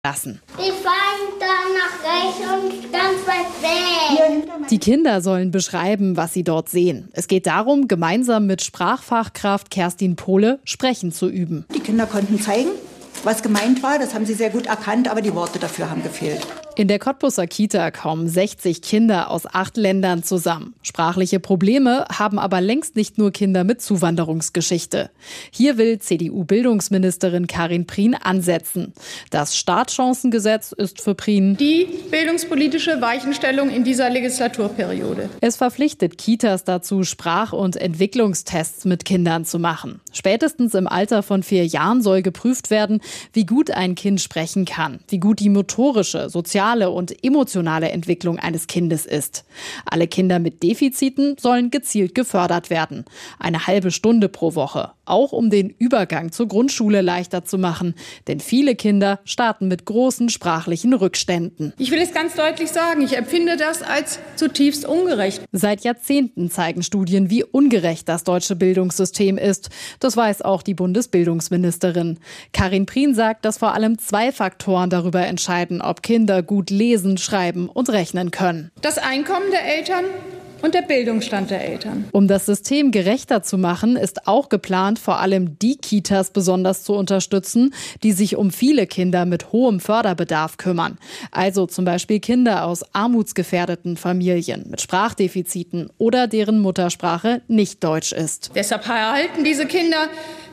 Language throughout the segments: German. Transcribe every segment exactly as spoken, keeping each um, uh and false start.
lassen. Die fahren dann nach rechts und ganz weit weg. Die Kinder sollen beschreiben, was sie dort sehen. Es geht darum, gemeinsam mit Sprachfachkraft Kerstin Pohle Sprechen zu üben. Die Kinder konnten zeigen, was gemeint war. Das haben sie sehr gut erkannt, aber die Worte dafür haben gefehlt. In der Cottbuser Kita kommen sechzig Kinder aus acht Ländern zusammen. Sprachliche Probleme haben aber längst nicht nur Kinder mit Zuwanderungsgeschichte. Hier will C D U-Bildungsministerin Karin Prien ansetzen. Das Startchancengesetz ist für Prien die bildungspolitische Weichenstellung in dieser Legislaturperiode. Es verpflichtet Kitas dazu, Sprach- und Entwicklungstests mit Kindern zu machen. Spätestens im Alter von vier Jahren soll geprüft werden, wie gut ein Kind sprechen kann, wie gut die motorische, soziale und emotionale Entwicklung eines Kindes ist. Alle Kinder mit Defiziten sollen gezielt gefördert werden. Eine halbe Stunde pro Woche. Auch um den Übergang zur Grundschule leichter zu machen. Denn viele Kinder starten mit großen sprachlichen Rückständen. Ich will es ganz deutlich sagen, ich empfinde das als zutiefst ungerecht. Seit Jahrzehnten zeigen Studien, wie ungerecht das deutsche Bildungssystem ist. Das weiß auch die Bundesbildungsministerin. Karin Prien sagt, dass vor allem zwei Faktoren darüber entscheiden, ob Kinder gut lesen, schreiben und rechnen können. Das Einkommen der Eltern und der Bildungsstand der Eltern. Um das System gerechter zu machen, ist auch geplant, vor allem die Kitas besonders zu unterstützen, die sich um viele Kinder mit hohem Förderbedarf kümmern. Also zum Beispiel Kinder aus armutsgefährdeten Familien mit Sprachdefiziten oder deren Muttersprache nicht Deutsch ist. Deshalb erhalten diese Kinder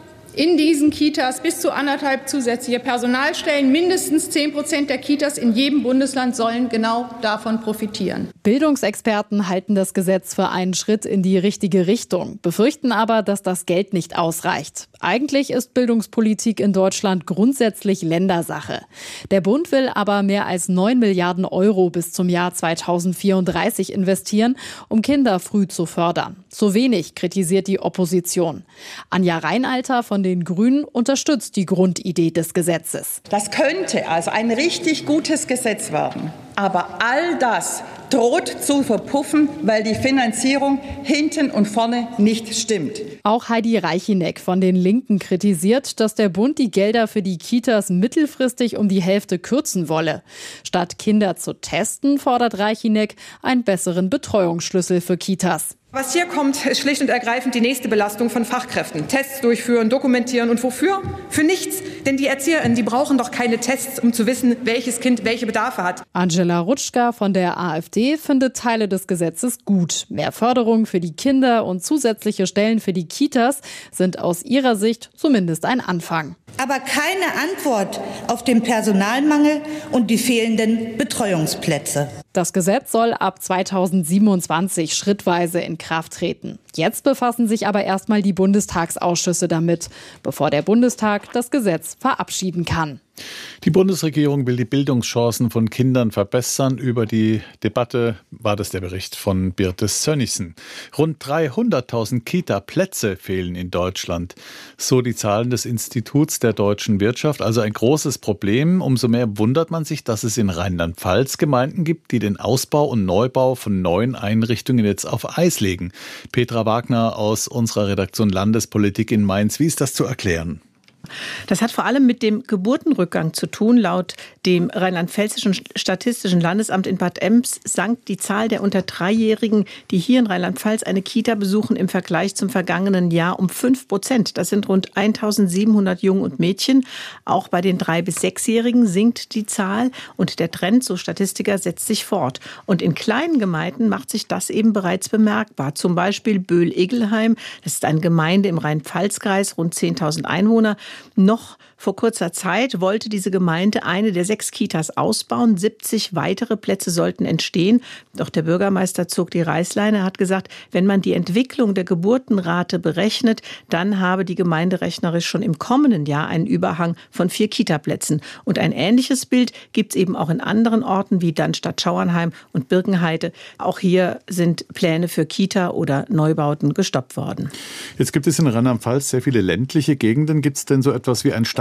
in diesen Kitas bis zu anderthalb zusätzliche Personalstellen. Mindestens zehn Prozent der Kitas in jedem Bundesland sollen genau davon profitieren. Bildungsexperten halten das Gesetz für einen Schritt in die richtige Richtung, befürchten aber, dass das Geld nicht ausreicht. Eigentlich ist Bildungspolitik in Deutschland grundsätzlich Ländersache. Der Bund will aber mehr als neun Milliarden Euro bis zum Jahr zweitausendvierunddreißig investieren, um Kinder früh zu fördern. Zu wenig, kritisiert die Opposition. Anja Reinalter von den Grünen unterstützt die Grundidee des Gesetzes. Das könnte also ein richtig gutes Gesetz werden. Aber all das droht zu verpuffen, weil die Finanzierung hinten und vorne nicht stimmt. Auch Heidi Reichineck von den Linken kritisiert, dass der Bund die Gelder für die Kitas mittelfristig um die Hälfte kürzen wolle. Statt Kinder zu testen, fordert Reichineck einen besseren Betreuungsschlüssel für Kitas. Was hier kommt, ist schlicht und ergreifend die nächste Belastung von Fachkräften. Tests durchführen, dokumentieren und wofür? Für nichts. Denn die ErzieherInnen, die brauchen doch keine Tests, um zu wissen, welches Kind welche Bedarfe hat. Angela Rutschka von der AfD findet Teile des Gesetzes gut. Mehr Förderung für die Kinder und zusätzliche Stellen für die Kitas sind aus ihrer Sicht zumindest ein Anfang. Aber keine Antwort auf den Personalmangel und die fehlenden Betreuungsplätze. Das Gesetz soll ab zweitausendsiebenundzwanzig schrittweise in Kraft treten. Jetzt befassen sich aber erstmal die Bundestagsausschüsse damit, bevor der Bundestag das Gesetz verabschieden kann. Die Bundesregierung will die Bildungschancen von Kindern verbessern. Über die Debatte war das der Bericht von Birte Sönnigsen. Rund dreihunderttausend Kita-Plätze fehlen in Deutschland. So die Zahlen des Instituts der deutschen Wirtschaft. Also ein großes Problem. Umso mehr wundert man sich, dass es in Rheinland-Pfalz Gemeinden gibt, die den Ausbau und Neubau von neuen Einrichtungen jetzt auf Eis legen. Petra Wagner aus unserer Redaktion Landespolitik in Mainz. Wie ist das zu erklären? Das hat vor allem mit dem Geburtenrückgang zu tun. Laut dem Rheinland-Pfälzischen Statistischen Landesamt in Bad Ems sank die Zahl der unter Dreijährigen, die hier in Rheinland-Pfalz eine Kita besuchen, im Vergleich zum vergangenen Jahr um fünf Prozent. Das sind rund eintausendsiebenhundert Jungen und Mädchen. Auch bei den drei- bis sechsjährigen sinkt die Zahl. Und der Trend, so Statistiker, setzt sich fort. Und in kleinen Gemeinden macht sich das eben bereits bemerkbar. Zum Beispiel Böhl-Egelheim. Das ist eine Gemeinde im Rhein-Pfalz-Kreis, rund zehntausend Einwohner. Noch vor kurzer Zeit wollte diese Gemeinde eine der sechs Kitas ausbauen. siebzig weitere Plätze sollten entstehen. Doch der Bürgermeister zog die Reißleine. Er hat gesagt, wenn man die Entwicklung der Geburtenrate berechnet, dann habe die Gemeinde rechnerisch schon im kommenden Jahr einen Überhang von vier Kitaplätzen. Und ein ähnliches Bild gibt es eben auch in anderen Orten wie Dannstatt-Schauernheim und Birkenheide. Auch hier sind Pläne für Kita oder Neubauten gestoppt worden. Jetzt gibt es in Rheinland-Pfalz sehr viele ländliche Gegenden. Gibt es denn so etwas wie ein Stadt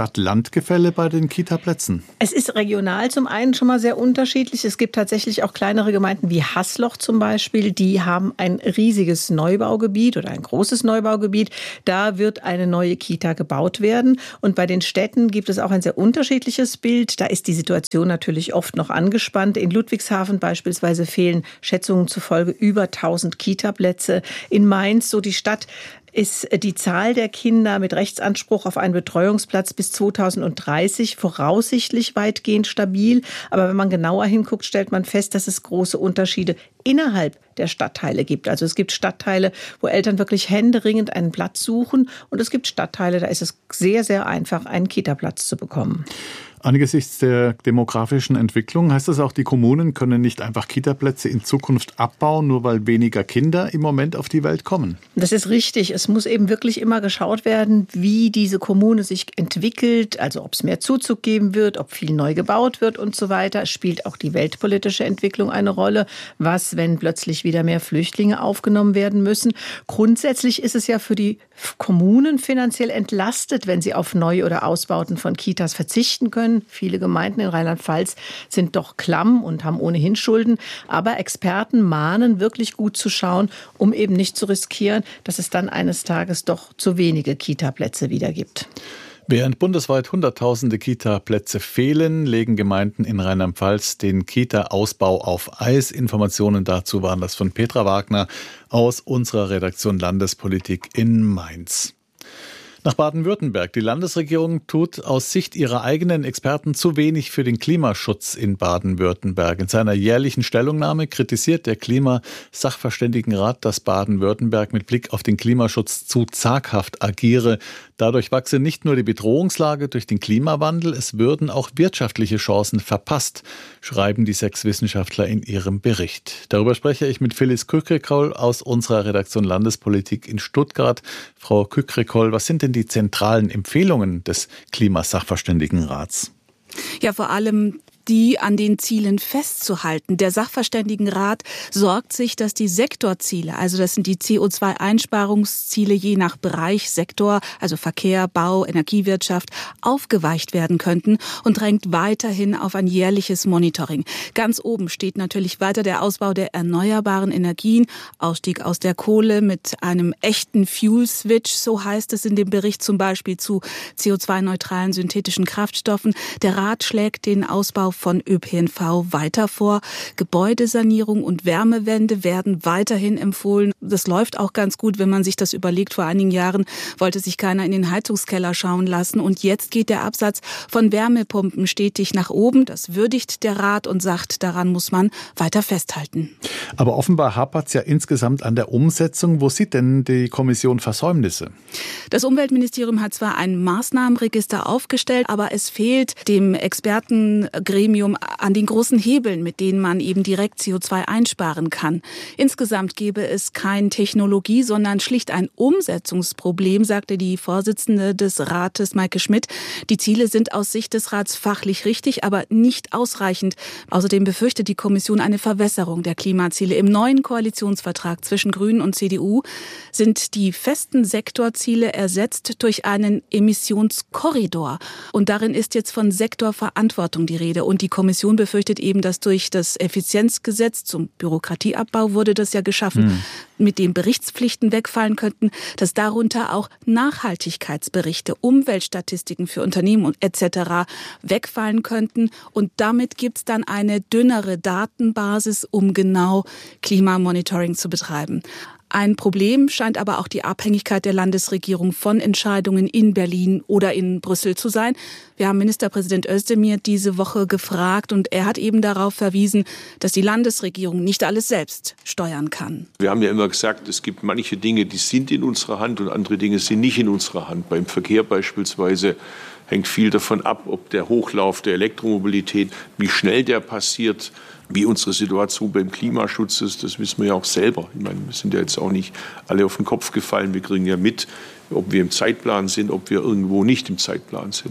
Stadt-Land-Gefälle bei den Kita-Plätzen? Es ist regional zum einen schon mal sehr unterschiedlich. Es gibt tatsächlich auch kleinere Gemeinden wie Haßloch zum Beispiel. Die haben ein riesiges Neubaugebiet oder ein großes Neubaugebiet. Da wird eine neue Kita gebaut werden. Und bei den Städten gibt es auch ein sehr unterschiedliches Bild. Da ist die Situation natürlich oft noch angespannt. In Ludwigshafen beispielsweise fehlen Schätzungen zufolge über tausend Kita-Plätze. In Mainz, so die Stadt, ist die Zahl der Kinder mit Rechtsanspruch auf einen Betreuungsplatz bis zweitausenddreißig voraussichtlich weitgehend stabil. Aber wenn man genauer hinguckt, stellt man fest, dass es große Unterschiede innerhalb der Stadtteile gibt. Also es gibt Stadtteile, wo Eltern wirklich händeringend einen Platz suchen. Und es gibt Stadtteile, da ist es sehr, sehr einfach, einen Kita-Platz zu bekommen. Angesichts der demografischen Entwicklung heißt das auch, die Kommunen können nicht einfach Kita-Plätze in Zukunft abbauen, nur weil weniger Kinder im Moment auf die Welt kommen. Das ist richtig. Es muss eben wirklich immer geschaut werden, wie diese Kommune sich entwickelt, also ob es mehr Zuzug geben wird, ob viel neu gebaut wird und so weiter. Es spielt auch die weltpolitische Entwicklung eine Rolle. Was, wenn plötzlich wieder mehr Flüchtlinge aufgenommen werden müssen? Grundsätzlich ist es ja für die Kommunen finanziell entlastet, wenn sie auf Neu- oder Ausbauten von Kitas verzichten können. Viele Gemeinden in Rheinland-Pfalz sind doch klamm und haben ohnehin Schulden. Aber Experten mahnen, wirklich gut zu schauen, um eben nicht zu riskieren, dass es dann eines Tages doch zu wenige Kita-Plätze wieder gibt. Während bundesweit Hunderttausende Kita-Plätze fehlen, legen Gemeinden in Rheinland-Pfalz den Kita-Ausbau auf Eis. Informationen dazu waren das von Petra Wagner aus unserer Redaktion Landespolitik in Mainz. Nach Baden-Württemberg. Die Landesregierung tut aus Sicht ihrer eigenen Experten zu wenig für den Klimaschutz in Baden-Württemberg. In seiner jährlichen Stellungnahme kritisiert der Klimasachverständigenrat, dass Baden-Württemberg mit Blick auf den Klimaschutz zu zaghaft agiere. Dadurch wachse nicht nur die Bedrohungslage durch den Klimawandel, es würden auch wirtschaftliche Chancen verpasst, schreiben die sechs Wissenschaftler in ihrem Bericht. Darüber spreche ich mit Phyllis Kükrekoll aus unserer Redaktion Landespolitik in Stuttgart. Frau Kükrekoll, was sind denn die zentralen Empfehlungen des Klimasachverständigenrats? Ja, vor allem die an den Zielen festzuhalten. Der Sachverständigenrat sorgt sich, dass die Sektorziele, also das sind die C O zwei Einsparungsziele je nach Bereich, Sektor, also Verkehr, Bau, Energiewirtschaft, aufgeweicht werden könnten und drängt weiterhin auf ein jährliches Monitoring. Ganz oben steht natürlich weiter der Ausbau der erneuerbaren Energien, Ausstieg aus der Kohle mit einem echten Fuel-Switch, so heißt es in dem Bericht, zum Beispiel zu C O zwei neutralen synthetischen Kraftstoffen. Der Rat schlägt den Ausbau von Ö P N V weiter vor. Gebäudesanierung und Wärmewende werden weiterhin empfohlen. Das läuft auch ganz gut, wenn man sich das überlegt. Vor einigen Jahren wollte sich keiner in den Heizungskeller schauen lassen. Und jetzt geht der Absatz von Wärmepumpen stetig nach oben. Das würdigt der Rat und sagt, daran muss man weiter festhalten. Aber offenbar hapert es ja insgesamt an der Umsetzung. Wo sieht denn die Kommission Versäumnisse? Das Umweltministerium hat zwar ein Maßnahmenregister aufgestellt, aber es fehlt dem Expertengremium an den großen Hebeln, mit denen man eben direkt C O zwei einsparen kann. Insgesamt gäbe es kein Technologie, sondern schlicht ein Umsetzungsproblem, sagte die Vorsitzende des Rates, Maike Schmidt. Die Ziele sind aus Sicht des Rats fachlich richtig, aber nicht ausreichend. Außerdem befürchtet die Kommission eine Verwässerung der Klimaziele. Im neuen Koalitionsvertrag zwischen Grünen und C D U sind die festen Sektorziele ersetzt durch einen Emissionskorridor. Und darin ist jetzt von Sektorverantwortung die Rede. Und die Kommission befürchtet eben, dass durch das Effizienzgesetz zum Bürokratieabbau wurde das ja geschaffen, hm. mit dem Berichtspflichten wegfallen könnten, dass darunter auch Nachhaltigkeitsberichte, Umweltstatistiken für Unternehmen et cetera wegfallen könnten. Und damit gibt es dann eine dünnere Datenbasis, um genau Klimamonitoring zu betreiben. Ein Problem scheint aber auch die Abhängigkeit der Landesregierung von Entscheidungen in Berlin oder in Brüssel zu sein. Wir haben Ministerpräsident Özdemir diese Woche gefragt und er hat eben darauf verwiesen, dass die Landesregierung nicht alles selbst steuern kann. Wir haben ja immer gesagt, es gibt manche Dinge, die sind in unserer Hand und andere Dinge sind nicht in unserer Hand. Beim Verkehr beispielsweise hängt viel davon ab, ob der Hochlauf der Elektromobilität, wie schnell der passiert, wie unsere Situation beim Klimaschutz ist, das wissen wir ja auch selber. Ich meine, wir sind ja jetzt auch nicht alle auf den Kopf gefallen. Wir kriegen ja mit, ob wir im Zeitplan sind, ob wir irgendwo nicht im Zeitplan sind.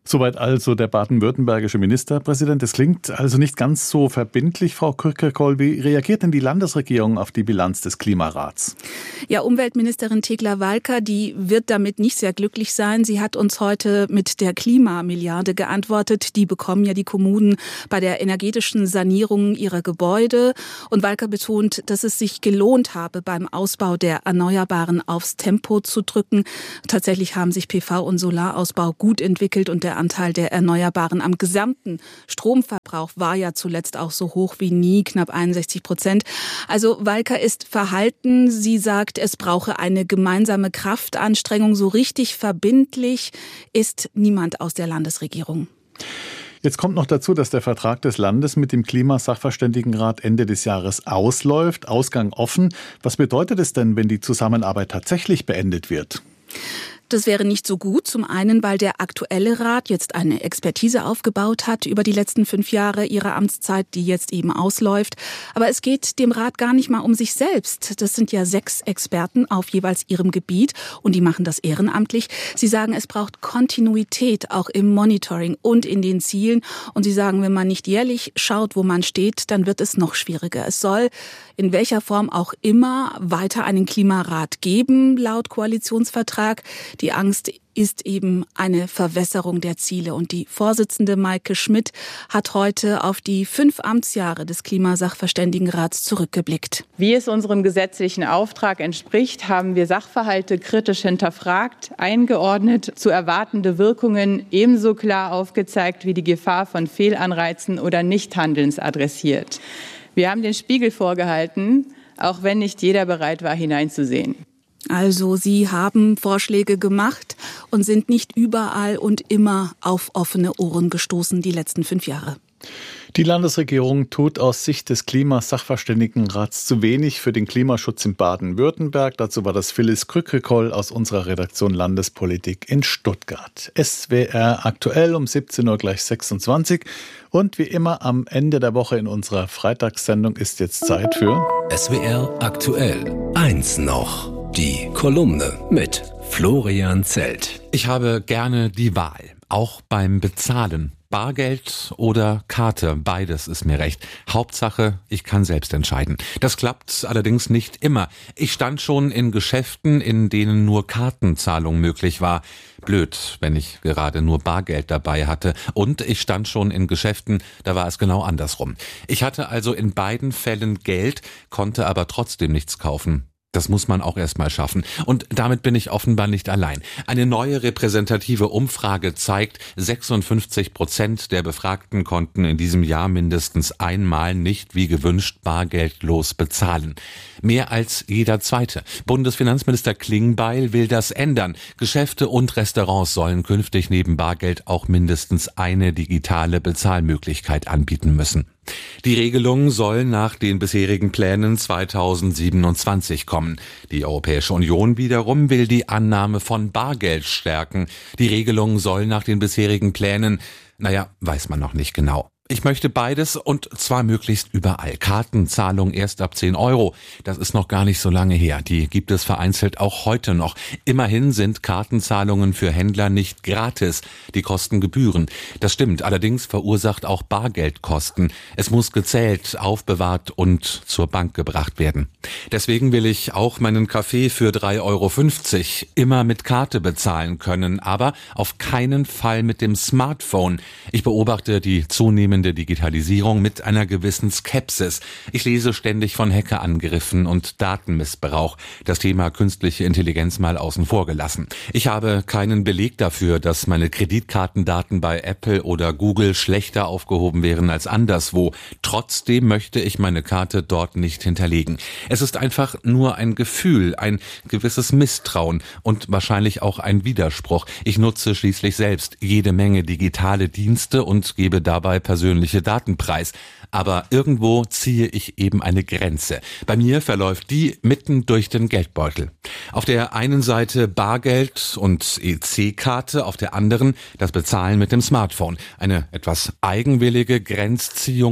Soweit also der baden-württembergische Ministerpräsident. Es klingt also nicht ganz so verbindlich, Frau Kürkekoll. Wie reagiert denn die Landesregierung auf die Bilanz des Klimarats? Ja, Umweltministerin Thekla Walker, die wird damit nicht sehr glücklich sein. Sie hat uns heute mit der Klimamilliarde geantwortet. Die bekommen ja die Kommunen bei der energetischen Sanierung ihrer Gebäude. Und Walker betont, dass es sich gelohnt habe, beim Ausbau der Erneuerbaren aufs Tempo zu drücken. Tatsächlich haben sich P V- und Solarausbau gut entwickelt und der Anteil der Erneuerbaren am gesamten Stromverbrauch war ja zuletzt auch so hoch wie nie, knapp einundsechzig Prozent. Also Walker ist verhalten. Sie sagt, es brauche eine gemeinsame Kraftanstrengung. So richtig verbindlich ist niemand aus der Landesregierung. Jetzt kommt noch dazu, dass der Vertrag des Landes mit dem Klimasachverständigenrat Ende des Jahres ausläuft, Ausgang offen. Was bedeutet es denn, wenn die Zusammenarbeit tatsächlich beendet wird? Das wäre nicht so gut. Zum einen, weil der aktuelle Rat jetzt eine Expertise aufgebaut hat über die letzten fünf Jahre ihrer Amtszeit, die jetzt eben ausläuft. Aber es geht dem Rat gar nicht mal um sich selbst. Das sind ja sechs Experten auf jeweils ihrem Gebiet und die machen das ehrenamtlich. Sie sagen, es braucht Kontinuität auch im Monitoring und in den Zielen. Und sie sagen, wenn man nicht jährlich schaut, wo man steht, dann wird es noch schwieriger. Es soll in welcher Form auch immer weiter einen Klimarat geben, laut Koalitionsvertrag. Die Angst ist eben eine Verwässerung der Ziele. Und die Vorsitzende Maike Schmidt hat heute auf die fünf Amtsjahre des Klimasachverständigenrats zurückgeblickt. Wie es unserem gesetzlichen Auftrag entspricht, haben wir Sachverhalte kritisch hinterfragt, eingeordnet, zu erwartende Wirkungen ebenso klar aufgezeigt wie die Gefahr von Fehlanreizen oder Nichthandelns adressiert. Wir haben den Spiegel vorgehalten, auch wenn nicht jeder bereit war, hineinzusehen. Also Sie haben Vorschläge gemacht und sind nicht überall und immer auf offene Ohren gestoßen die letzten fünf Jahre. Die Landesregierung tut aus Sicht des Klimasachverständigenrats zu wenig für den Klimaschutz in Baden-Württemberg. Dazu war das Phyllis Kürkekoll aus unserer Redaktion Landespolitik in Stuttgart. S W R aktuell um siebzehn Uhr gleich sechsundzwanzig. Und wie immer am Ende der Woche in unserer Freitagssendung ist jetzt Zeit für S W R aktuell eins noch. Die Kolumne mit Florian Zelt. Ich habe gerne die Wahl, auch beim Bezahlen. Bargeld oder Karte, beides ist mir recht. Hauptsache, ich kann selbst entscheiden. Das klappt allerdings nicht immer. Ich stand schon in Geschäften, in denen nur Kartenzahlung möglich war. Blöd, wenn ich gerade nur Bargeld dabei hatte. Und ich stand schon in Geschäften, da war es genau andersrum. Ich hatte also in beiden Fällen Geld, konnte aber trotzdem nichts kaufen. Das muss man auch erstmal schaffen. Und damit bin ich offenbar nicht allein. Eine neue repräsentative Umfrage zeigt, sechsundfünfzig Prozent der Befragten konnten in diesem Jahr mindestens einmal nicht wie gewünscht bargeldlos bezahlen. Mehr als jeder Zweite. Bundesfinanzminister Klingbeil will das ändern. Geschäfte und Restaurants sollen künftig neben Bargeld auch mindestens eine digitale Bezahlmöglichkeit anbieten müssen. Die Regelung soll nach den bisherigen Plänen zweitausendsiebenundzwanzig kommen. Die Europäische Union wiederum will die Annahme von Bargeld stärken. Die Regelung soll nach den bisherigen Plänen, naja, weiß man noch nicht genau. Ich möchte beides und zwar möglichst überall. Kartenzahlung erst ab zehn Euro. Das ist noch gar nicht so lange her. Die gibt es vereinzelt auch heute noch. Immerhin sind Kartenzahlungen für Händler nicht gratis. Die kosten Gebühren. Das stimmt. Allerdings verursacht auch Bargeld Kosten. Es muss gezählt, aufbewahrt und zur Bank gebracht werden. Deswegen will ich auch meinen Kaffee für drei Euro fünfzig immer mit Karte bezahlen können, aber auf keinen Fall mit dem Smartphone. Ich beobachte die zunehmende Digitalisierung mit einer gewissen Skepsis. Ich lese ständig von Hackerangriffen und Datenmissbrauch. Das Thema künstliche Intelligenz mal außen vor gelassen. Ich habe keinen Beleg dafür, dass meine Kreditkartendaten bei Apple oder Google schlechter aufgehoben wären als anderswo. Trotzdem möchte ich meine Karte dort nicht hinterlegen. Es ist einfach nur ein Gefühl, ein gewisses Misstrauen und wahrscheinlich auch ein Widerspruch. Ich nutze schließlich selbst jede Menge digitale Dienste und gebe dabei persönliche Daten preis. Aber irgendwo ziehe ich eben eine Grenze. Bei mir verläuft die mitten durch den Geldbeutel. Auf der einen Seite Bargeld und E C-Karte, auf der anderen das Bezahlen mit dem Smartphone. Eine etwas eigenwillige Grenzziehung zugegeben.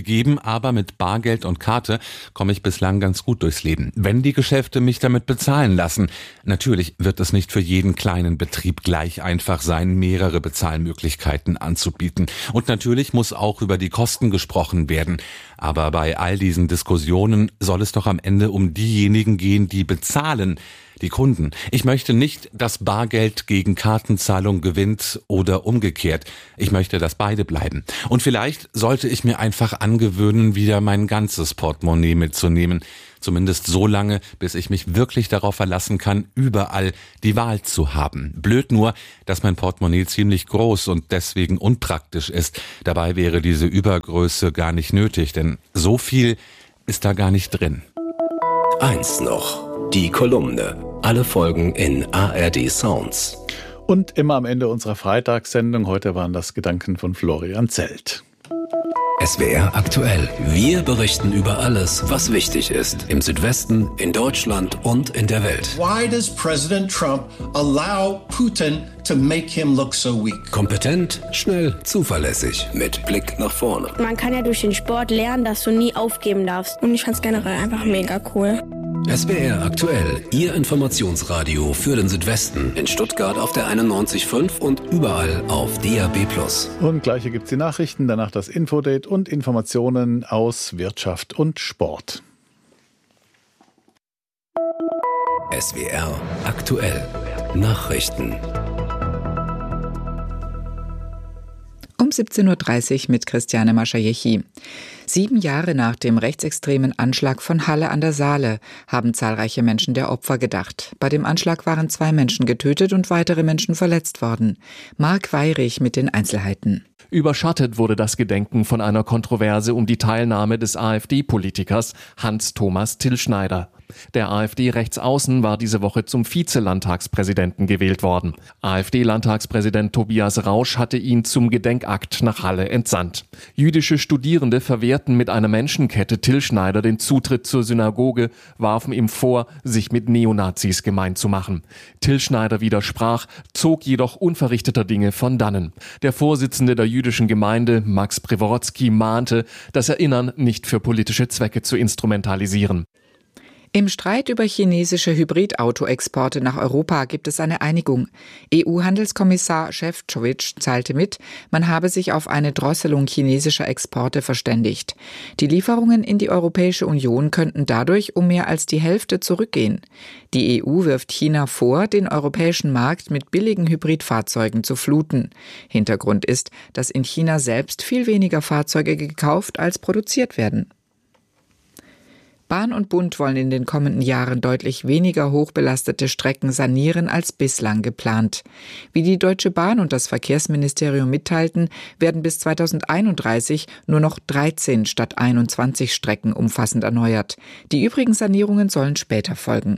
gegeben, aber mit Bargeld und Karte komme ich bislang ganz gut durchs Leben, wenn die Geschäfte mich damit bezahlen lassen. Natürlich wird es nicht für jeden kleinen Betrieb gleich einfach sein, mehrere Bezahlmöglichkeiten anzubieten. Und natürlich muss auch über die Kosten gesprochen werden. Aber bei all diesen Diskussionen soll es doch am Ende um diejenigen gehen, die bezahlen, die Kunden. Ich möchte nicht, dass Bargeld gegen Kartenzahlung gewinnt oder umgekehrt. Ich möchte, dass beide bleiben. Und vielleicht sollte ich mir einfach angewöhnen, wieder mein ganzes Portemonnaie mitzunehmen. Zumindest so lange, bis ich mich wirklich darauf verlassen kann, überall die Wahl zu haben. Blöd nur, dass mein Portemonnaie ziemlich groß und deswegen unpraktisch ist. Dabei wäre diese Übergröße gar nicht nötig, denn so viel ist da gar nicht drin. Eins noch. Die Kolumne. Alle Folgen in A R D Sounds. Und immer am Ende unserer Freitagssendung. Heute waren das Gedanken von Florian Zelt. S W R aktuell. Wir berichten über alles, was wichtig ist. Im Südwesten, in Deutschland und in der Welt. Why does President Trump allow Putin to make him look so weak? Kompetent, schnell, zuverlässig. Mit Blick nach vorne. Man kann ja durch den Sport lernen, dass du nie aufgeben darfst. Und ich fand's generell einfach mega cool. S W R aktuell, Ihr Informationsradio für den Südwesten. In Stuttgart auf der einundneunzig Komma fünf und überall auf D A B plus. Und gleich gibt's die Nachrichten, danach das Infodate und Informationen aus Wirtschaft und Sport. S W R aktuell, Nachrichten. Um siebzehn Uhr dreißig mit Christiane Maschajechi. Sieben Jahre nach dem rechtsextremen Anschlag von Halle an der Saale haben zahlreiche Menschen der Opfer gedacht. Bei dem Anschlag waren zwei Menschen getötet und weitere Menschen verletzt worden. Marc Weyrich mit den Einzelheiten. Überschattet wurde das Gedenken von einer Kontroverse um die Teilnahme des AfD-Politikers Hans-Thomas Tillschneider. Der AfD-Rechtsaußen war diese Woche zum Vize-Landtagspräsidenten gewählt worden. AfD-Landtagspräsident Tobias Rausch hatte ihn zum Gedenkakt nach Halle entsandt. Jüdische Studierende verwehrten mit einer Menschenkette Tillschneider den Zutritt zur Synagoge, warfen ihm vor, sich mit Neonazis gemein zu machen. Tillschneider widersprach, zog jedoch unverrichteter Dinge von dannen. Der Vorsitzende der jüdischen Gemeinde, Max Preworodzki, mahnte, das Erinnern nicht für politische Zwecke zu instrumentalisieren. Im Streit über chinesische Hybridauto-Exporte nach Europa gibt es eine Einigung. E U-Handelskommissar Šefčovič teilte mit, man habe sich auf eine Drosselung chinesischer Exporte verständigt. Die Lieferungen in die Europäische Union könnten dadurch um mehr als die Hälfte zurückgehen. Die E U wirft China vor, den europäischen Markt mit billigen Hybridfahrzeugen zu fluten. Hintergrund ist, dass in China selbst viel weniger Fahrzeuge gekauft als produziert werden. Bahn und Bund wollen in den kommenden Jahren deutlich weniger hochbelastete Strecken sanieren als bislang geplant. Wie die Deutsche Bahn und das Verkehrsministerium mitteilten, werden bis zweitausendeinunddreißig nur noch dreizehn statt einundzwanzig Strecken umfassend erneuert. Die übrigen Sanierungen sollen später folgen.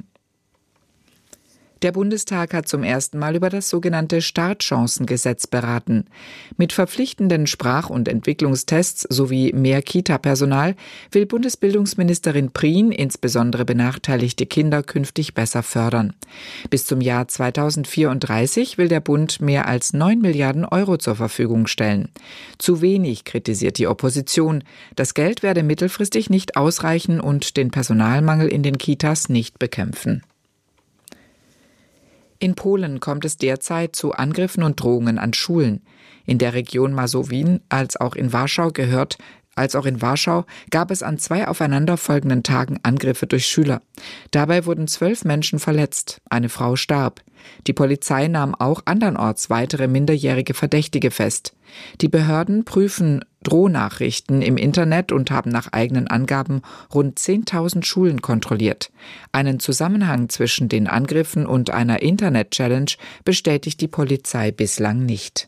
Der Bundestag hat zum ersten Mal über das sogenannte Startchancengesetz beraten. Mit verpflichtenden Sprach- und Entwicklungstests sowie mehr Kita-Personal will Bundesbildungsministerin Prien insbesondere benachteiligte Kinder künftig besser fördern. Bis zum Jahr zweitausendvierunddreißig will der Bund mehr als neun Milliarden Euro zur Verfügung stellen. Zu wenig, kritisiert die Opposition. Das Geld werde mittelfristig nicht ausreichen und den Personalmangel in den Kitas nicht bekämpfen. In Polen kommt es derzeit zu Angriffen und Drohungen an Schulen. In der Region Masowien als auch in Warschau gehört, als auch in Warschau gab es an zwei aufeinanderfolgenden Tagen Angriffe durch Schüler. Dabei wurden zwölf Menschen verletzt, eine Frau starb. Die Polizei nahm auch andernorts weitere minderjährige Verdächtige fest. Die Behörden prüfen Drohnachrichten im Internet und haben nach eigenen Angaben rund zehntausend Schulen kontrolliert. Einen Zusammenhang zwischen den Angriffen und einer Internet-Challenge bestätigt die Polizei bislang nicht.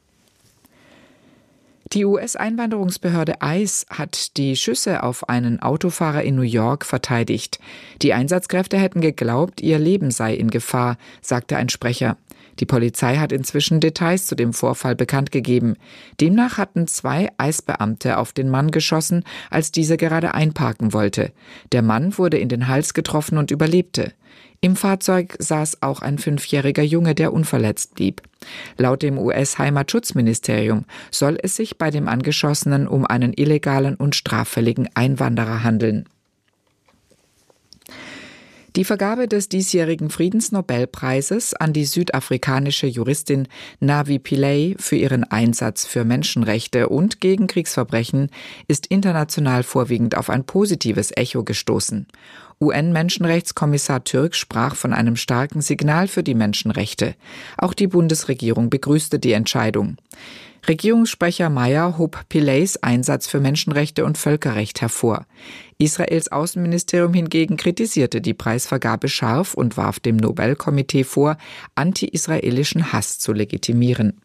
Die U S-Einwanderungsbehörde ICE hat die Schüsse auf einen Autofahrer in New York verteidigt. Die Einsatzkräfte hätten geglaubt, ihr Leben sei in Gefahr, sagte ein Sprecher. Die Polizei hat inzwischen Details zu dem Vorfall bekannt gegeben. Demnach hatten zwei Eisbeamte auf den Mann geschossen, als dieser gerade einparken wollte. Der Mann wurde in den Hals getroffen und überlebte. Im Fahrzeug saß auch ein fünfjähriger Junge, der unverletzt blieb. Laut dem U S-Heimatschutzministerium soll es sich bei dem Angeschossenen um einen illegalen und straffälligen Einwanderer handeln. Die Vergabe des diesjährigen Friedensnobelpreises an die südafrikanische Juristin Navi Pillay für ihren Einsatz für Menschenrechte und gegen Kriegsverbrechen ist international vorwiegend auf ein positives Echo gestoßen. U N-Menschenrechtskommissar Türk sprach von einem starken Signal für die Menschenrechte. Auch die Bundesregierung begrüßte die Entscheidung. Regierungssprecher Mayer hob Pillays Einsatz für Menschenrechte und Völkerrecht hervor. Israels Außenministerium hingegen kritisierte die Preisvergabe scharf und warf dem Nobelkomitee vor, anti-israelischen Hass zu legitimieren.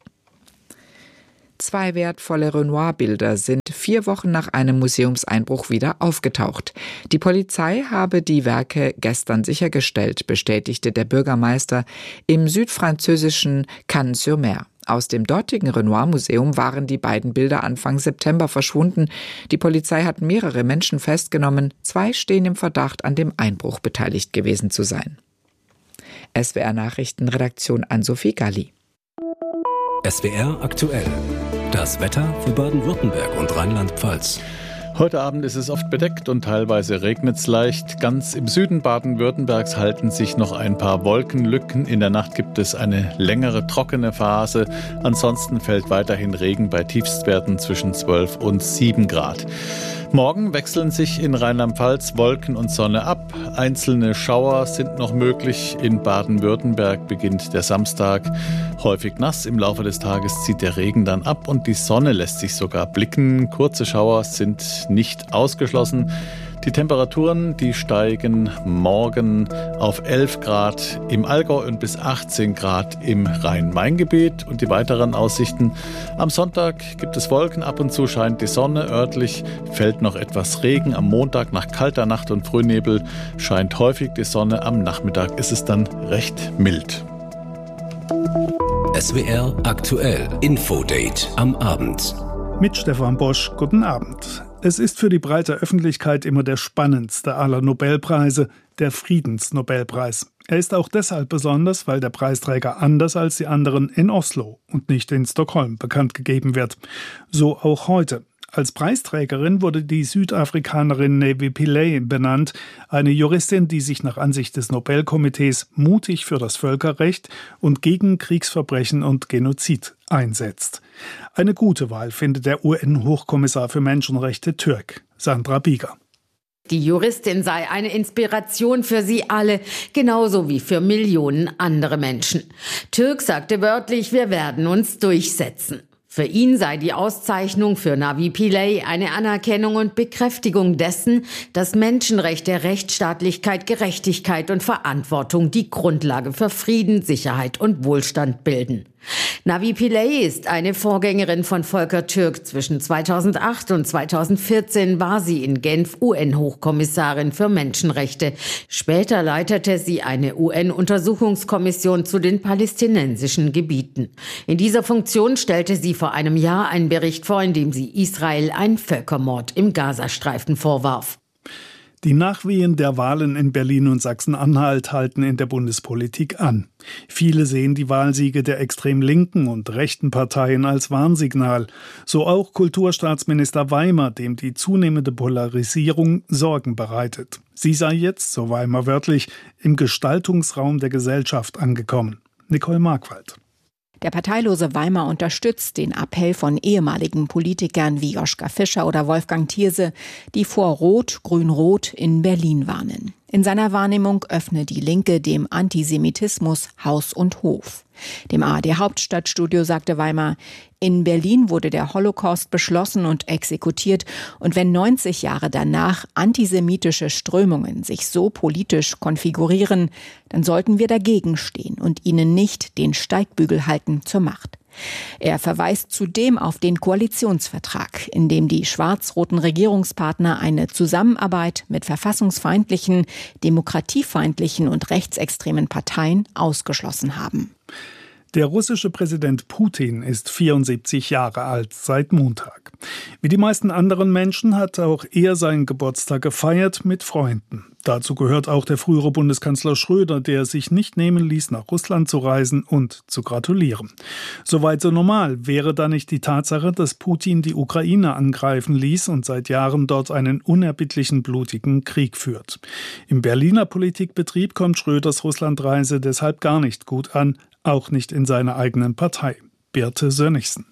Zwei wertvolle Renoir-Bilder sind vier Wochen nach einem Museumseinbruch wieder aufgetaucht. Die Polizei habe die Werke gestern sichergestellt, bestätigte der Bürgermeister im südfranzösischen Cannes-sur-Mer. Aus dem dortigen Renoir-Museum waren die beiden Bilder Anfang September verschwunden. Die Polizei hat mehrere Menschen festgenommen. Zwei stehen im Verdacht, an dem Einbruch beteiligt gewesen zu sein. S W R-Nachrichtenredaktion Ann-Sophie Galli. S W R aktuell. Das Wetter für Baden-Württemberg und Rheinland-Pfalz. Heute Abend ist es oft bedeckt und teilweise regnet es leicht. Ganz im Süden Baden-Württembergs halten sich noch ein paar Wolkenlücken. In der Nacht gibt es eine längere trockene Phase. Ansonsten fällt weiterhin Regen bei Tiefstwerten zwischen zwölf und sieben Grad. Morgen wechseln sich in Rheinland-Pfalz Wolken und Sonne ab. Einzelne Schauer sind noch möglich. In Baden-Württemberg beginnt der Samstag häufig nass. Im Laufe des Tages zieht der Regen dann ab und die Sonne lässt sich sogar blicken. Kurze Schauer sind nicht ausgeschlossen. Die Temperaturen, die steigen morgen auf elf Grad im Allgäu und bis achtzehn Grad im Rhein-Main-Gebiet. Und die weiteren Aussichten: Am Sonntag gibt es Wolken, ab und zu scheint die Sonne, örtlich fällt noch etwas Regen. Am Montag nach kalter Nacht und Frühnebel scheint häufig die Sonne. Am Nachmittag ist es dann recht mild. S W R aktuell Infodate am Abend. Mit Stefan Bosch, guten Abend. Es ist für die breite Öffentlichkeit immer der spannendste aller Nobelpreise, der Friedensnobelpreis. Er ist auch deshalb besonders, weil der Preisträger anders als die anderen in Oslo und nicht in Stockholm bekannt gegeben wird. So auch heute. Als Preisträgerin wurde die Südafrikanerin Navi Pillay benannt, eine Juristin, die sich nach Ansicht des Nobelkomitees mutig für das Völkerrecht und gegen Kriegsverbrechen und Genozid einsetzt. Eine gute Wahl findet der U N-Hochkommissar für Menschenrechte Türk, Sandra Bieger. Die Juristin sei eine Inspiration für sie alle, genauso wie für Millionen andere Menschen. Türk sagte wörtlich, wir werden uns durchsetzen. Für ihn sei die Auszeichnung für Navi Pillay eine Anerkennung und Bekräftigung dessen, dass Menschenrechte, Rechtsstaatlichkeit, Gerechtigkeit und Verantwortung die Grundlage für Frieden, Sicherheit und Wohlstand bilden. Navi Pillay ist eine Vorgängerin von Volker Türk. Zwischen zweitausendacht und zweitausendvierzehn war sie in Genf U N-Hochkommissarin für Menschenrechte. Später leitete sie eine U N-Untersuchungskommission zu den palästinensischen Gebieten. In dieser Funktion stellte sie vor einem Jahr einen Bericht vor, in dem sie Israel einen Völkermord im Gazastreifen vorwarf. Die Nachwehen der Wahlen in Berlin und Sachsen-Anhalt halten in der Bundespolitik an. Viele sehen die Wahlsiege der extrem linken und rechten Parteien als Warnsignal. So auch Kulturstaatsminister Weimer, dem die zunehmende Polarisierung Sorgen bereitet. Sie sei jetzt, so Weimer wörtlich, im Gestaltungsraum der Gesellschaft angekommen. Nicole Marquardt. Der parteilose Weimer unterstützt den Appell von ehemaligen Politikern wie Joschka Fischer oder Wolfgang Thierse, die vor Rot, Grün-Rot in Berlin warnen. In seiner Wahrnehmung öffne die Linke dem Antisemitismus Haus und Hof. Dem A R D-Hauptstadtstudio sagte Weimer, in Berlin wurde der Holocaust beschlossen und exekutiert. Und wenn neunzig Jahre danach antisemitische Strömungen sich so politisch konfigurieren, dann sollten wir dagegen stehen und ihnen nicht den Steigbügel halten zur Macht. Er verweist zudem auf den Koalitionsvertrag, in dem die schwarz-roten Regierungspartner eine Zusammenarbeit mit verfassungsfeindlichen, demokratiefeindlichen und rechtsextremen Parteien ausgeschlossen haben. Der russische Präsident Putin ist vierundsiebzig Jahre alt, seit Montag. Wie die meisten anderen Menschen hat auch er seinen Geburtstag gefeiert mit Freunden. Dazu gehört auch der frühere Bundeskanzler Schröder, der sich nicht nehmen ließ, nach Russland zu reisen und zu gratulieren. Soweit so normal wäre da nicht die Tatsache, dass Putin die Ukraine angreifen ließ und seit Jahren dort einen unerbittlichen, blutigen Krieg führt. Im Berliner Politikbetrieb kommt Schröders Russlandreise deshalb gar nicht gut an, auch nicht in seiner eigenen Partei. Birte Sönnigsen.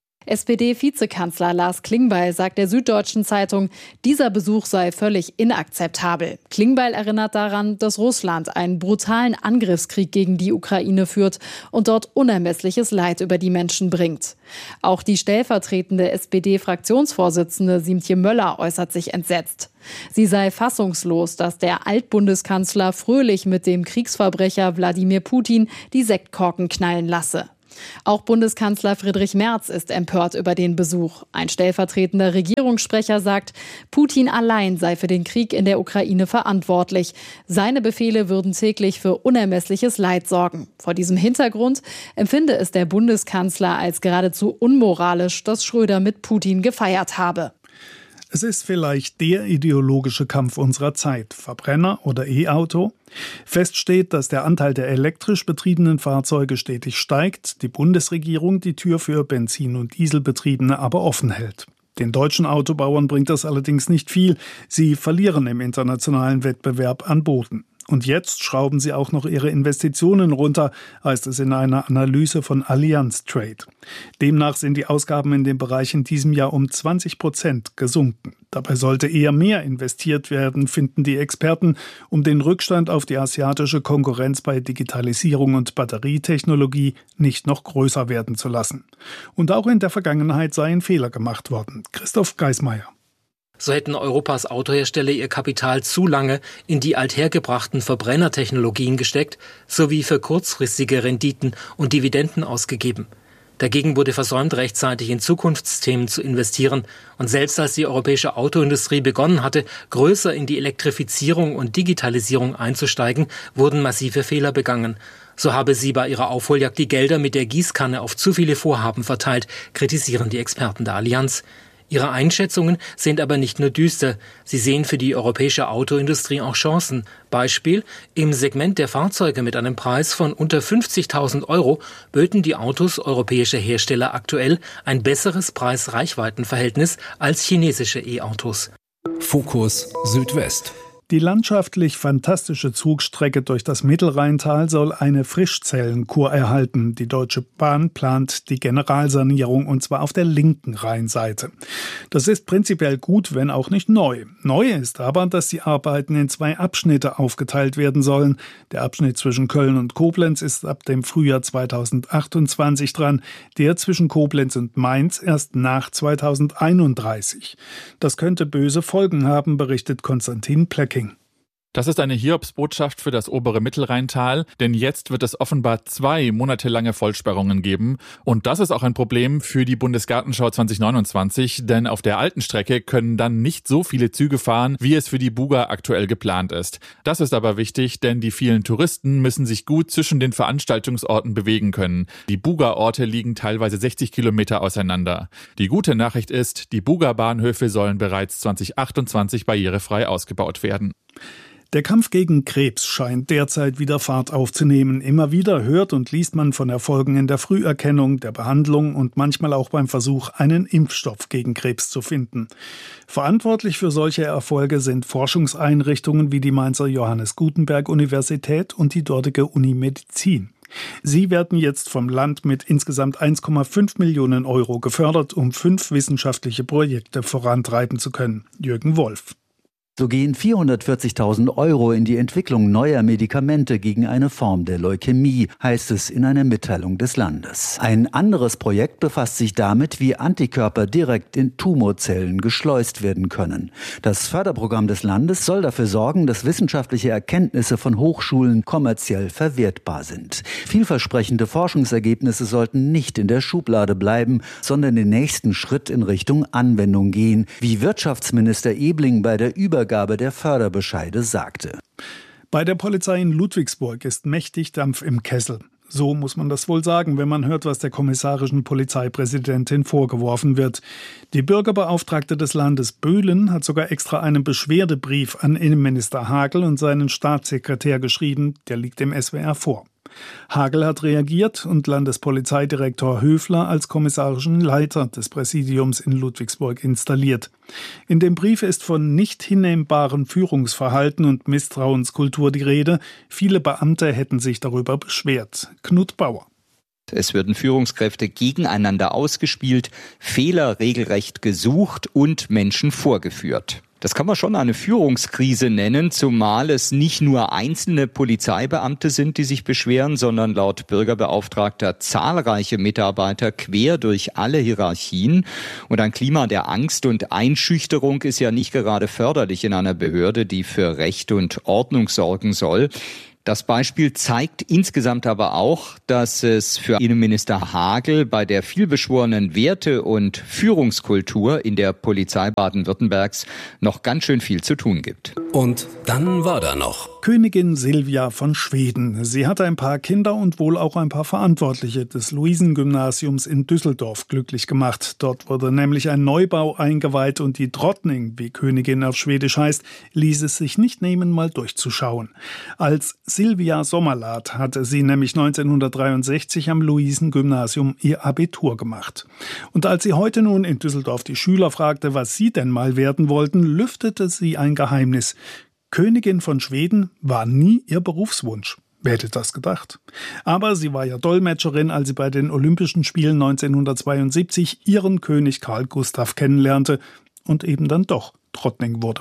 S P D-Vizekanzler Lars Klingbeil sagt der Süddeutschen Zeitung, dieser Besuch sei völlig inakzeptabel. Klingbeil erinnert daran, dass Russland einen brutalen Angriffskrieg gegen die Ukraine führt und dort unermessliches Leid über die Menschen bringt. Auch die stellvertretende S P D-Fraktionsvorsitzende Siemtje Möller äußert sich entsetzt. Sie sei fassungslos, dass der Altbundeskanzler fröhlich mit dem Kriegsverbrecher Wladimir Putin die Sektkorken knallen lasse. Auch Bundeskanzler Friedrich Merz ist empört über den Besuch. Ein stellvertretender Regierungssprecher sagt, Putin allein sei für den Krieg in der Ukraine verantwortlich. Seine Befehle würden täglich für unermessliches Leid sorgen. Vor diesem Hintergrund empfinde es der Bundeskanzler als geradezu unmoralisch, dass Schröder mit Putin gefeiert habe. Es ist vielleicht der ideologische Kampf unserer Zeit, Verbrenner oder E-Auto. Fest steht, dass der Anteil der elektrisch betriebenen Fahrzeuge stetig steigt, die Bundesregierung die Tür für Benzin- und Dieselbetriebene aber offen hält. Den deutschen Autobauern bringt das allerdings nicht viel. Sie verlieren im internationalen Wettbewerb an Boden. Und jetzt schrauben sie auch noch ihre Investitionen runter, heißt es in einer Analyse von Allianz Trade. Demnach sind die Ausgaben in dem Bereich in diesem Jahr um zwanzig Prozent gesunken. Dabei sollte eher mehr investiert werden, finden die Experten, um den Rückstand auf die asiatische Konkurrenz bei Digitalisierung und Batterietechnologie nicht noch größer werden zu lassen. Und auch in der Vergangenheit seien Fehler gemacht worden. Christoph Geismeier. So hätten Europas Autohersteller ihr Kapital zu lange in die althergebrachten Verbrennertechnologien gesteckt, sowie für kurzfristige Renditen und Dividenden ausgegeben. Dagegen wurde versäumt, rechtzeitig in Zukunftsthemen zu investieren. Und selbst als die europäische Autoindustrie begonnen hatte, größer in die Elektrifizierung und Digitalisierung einzusteigen, wurden massive Fehler begangen. So habe sie bei ihrer Aufholjagd die Gelder mit der Gießkanne auf zu viele Vorhaben verteilt, kritisieren die Experten der Allianz. Ihre Einschätzungen sind aber nicht nur düster. Sie sehen für die europäische Autoindustrie auch Chancen. Beispiel: Im Segment der Fahrzeuge mit einem Preis von unter fünfzigtausend Euro böten die Autos europäischer Hersteller aktuell ein besseres Preis-Reichweiten-Verhältnis als chinesische E-Autos. Fokus Südwest. Die landschaftlich fantastische Zugstrecke durch das Mittelrheintal soll eine Frischzellenkur erhalten. Die Deutsche Bahn plant die Generalsanierung, und zwar auf der linken Rheinseite. Das ist prinzipiell gut, wenn auch nicht neu. Neu ist aber, dass die Arbeiten in zwei Abschnitte aufgeteilt werden sollen. Der Abschnitt zwischen Köln und Koblenz ist ab dem Frühjahr zweitausendachtundzwanzig dran, der zwischen Koblenz und Mainz erst nach zweitausendeinunddreißig. Das könnte böse Folgen haben, berichtet Konstantin Plecking. Das ist eine Hiobsbotschaft für das obere Mittelrheintal, denn jetzt wird es offenbar zwei monatelange Vollsperrungen geben. Und das ist auch ein Problem für die Bundesgartenschau zwanzig neunundzwanzig, denn auf der alten Strecke können dann nicht so viele Züge fahren, wie es für die Buga aktuell geplant ist. Das ist aber wichtig, denn die vielen Touristen müssen sich gut zwischen den Veranstaltungsorten bewegen können. Die Buga-Orte liegen teilweise sechzig Kilometer auseinander. Die gute Nachricht ist, die Buga-Bahnhöfe sollen bereits zwanzig achtundzwanzig barrierefrei ausgebaut werden. Der Kampf gegen Krebs scheint derzeit wieder Fahrt aufzunehmen. Immer wieder hört und liest man von Erfolgen in der Früherkennung, der Behandlung und manchmal auch beim Versuch, einen Impfstoff gegen Krebs zu finden. Verantwortlich für solche Erfolge sind Forschungseinrichtungen wie die Mainzer Johannes Gutenberg Universität und die dortige Uni Medizin. Sie werden jetzt vom Land mit insgesamt eins Komma fünf Millionen Euro gefördert, um fünf wissenschaftliche Projekte vorantreiben zu können. Jürgen Wolf. So gehen vierhundertvierzigtausend Euro in die Entwicklung neuer Medikamente gegen eine Form der Leukämie, heißt es in einer Mitteilung des Landes. Ein anderes Projekt befasst sich damit, wie Antikörper direkt in Tumorzellen geschleust werden können. Das Förderprogramm des Landes soll dafür sorgen, dass wissenschaftliche Erkenntnisse von Hochschulen kommerziell verwertbar sind. Vielversprechende Forschungsergebnisse sollten nicht in der Schublade bleiben, sondern den nächsten Schritt in Richtung Anwendung gehen, wie Wirtschaftsminister Ebling bei der Übergabe der Förderbescheide sagte. Bei der Polizei in Ludwigsburg ist mächtig Dampf im Kessel. So muss man das wohl sagen, wenn man hört, was der kommissarischen Polizeipräsidentin vorgeworfen wird. Die Bürgerbeauftragte des Landes Böhlen hat sogar extra einen Beschwerdebrief an Innenminister Hagel und seinen Staatssekretär geschrieben. Der liegt dem S W R vor. Hagel hat reagiert und Landespolizeidirektor Höfler als kommissarischen Leiter des Präsidiums in Ludwigsburg installiert. In dem Brief ist von nicht hinnehmbarem Führungsverhalten und Misstrauenskultur die Rede. Viele Beamte hätten sich darüber beschwert. Knut Bauer. Es würden Führungskräfte gegeneinander ausgespielt, Fehler regelrecht gesucht und Menschen vorgeführt. Das kann man schon eine Führungskrise nennen, zumal es nicht nur einzelne Polizeibeamte sind, die sich beschweren, sondern laut Bürgerbeauftragter zahlreiche Mitarbeiter quer durch alle Hierarchien. Und ein Klima der Angst und Einschüchterung ist ja nicht gerade förderlich in einer Behörde, die für Recht und Ordnung sorgen soll. Das Beispiel zeigt insgesamt aber auch, dass es für Innenminister Hagel bei der vielbeschworenen Werte- und Führungskultur in der Polizei Baden-Württembergs noch ganz schön viel zu tun gibt. Und dann war da noch Königin Silvia von Schweden. Sie hatte ein paar Kinder und wohl auch ein paar Verantwortliche des Luisengymnasiums in Düsseldorf glücklich gemacht. Dort wurde nämlich ein Neubau eingeweiht und die Drottning, wie Königin auf Schwedisch heißt, ließ es sich nicht nehmen, mal durchzuschauen. Als Silvia Sommerlath hatte sie nämlich neunzehnhundertdreiundsechzig am Luisengymnasium ihr Abitur gemacht. Und als sie heute nun in Düsseldorf die Schüler fragte, was sie denn mal werden wollten, lüftete sie ein Geheimnis. Königin von Schweden war nie ihr Berufswunsch. Wer hätte das gedacht? Aber sie war ja Dolmetscherin, als sie bei den Olympischen Spielen neunzehnhundertzweiundsiebzig ihren König Karl Gustav kennenlernte und eben dann doch Drottning wurde.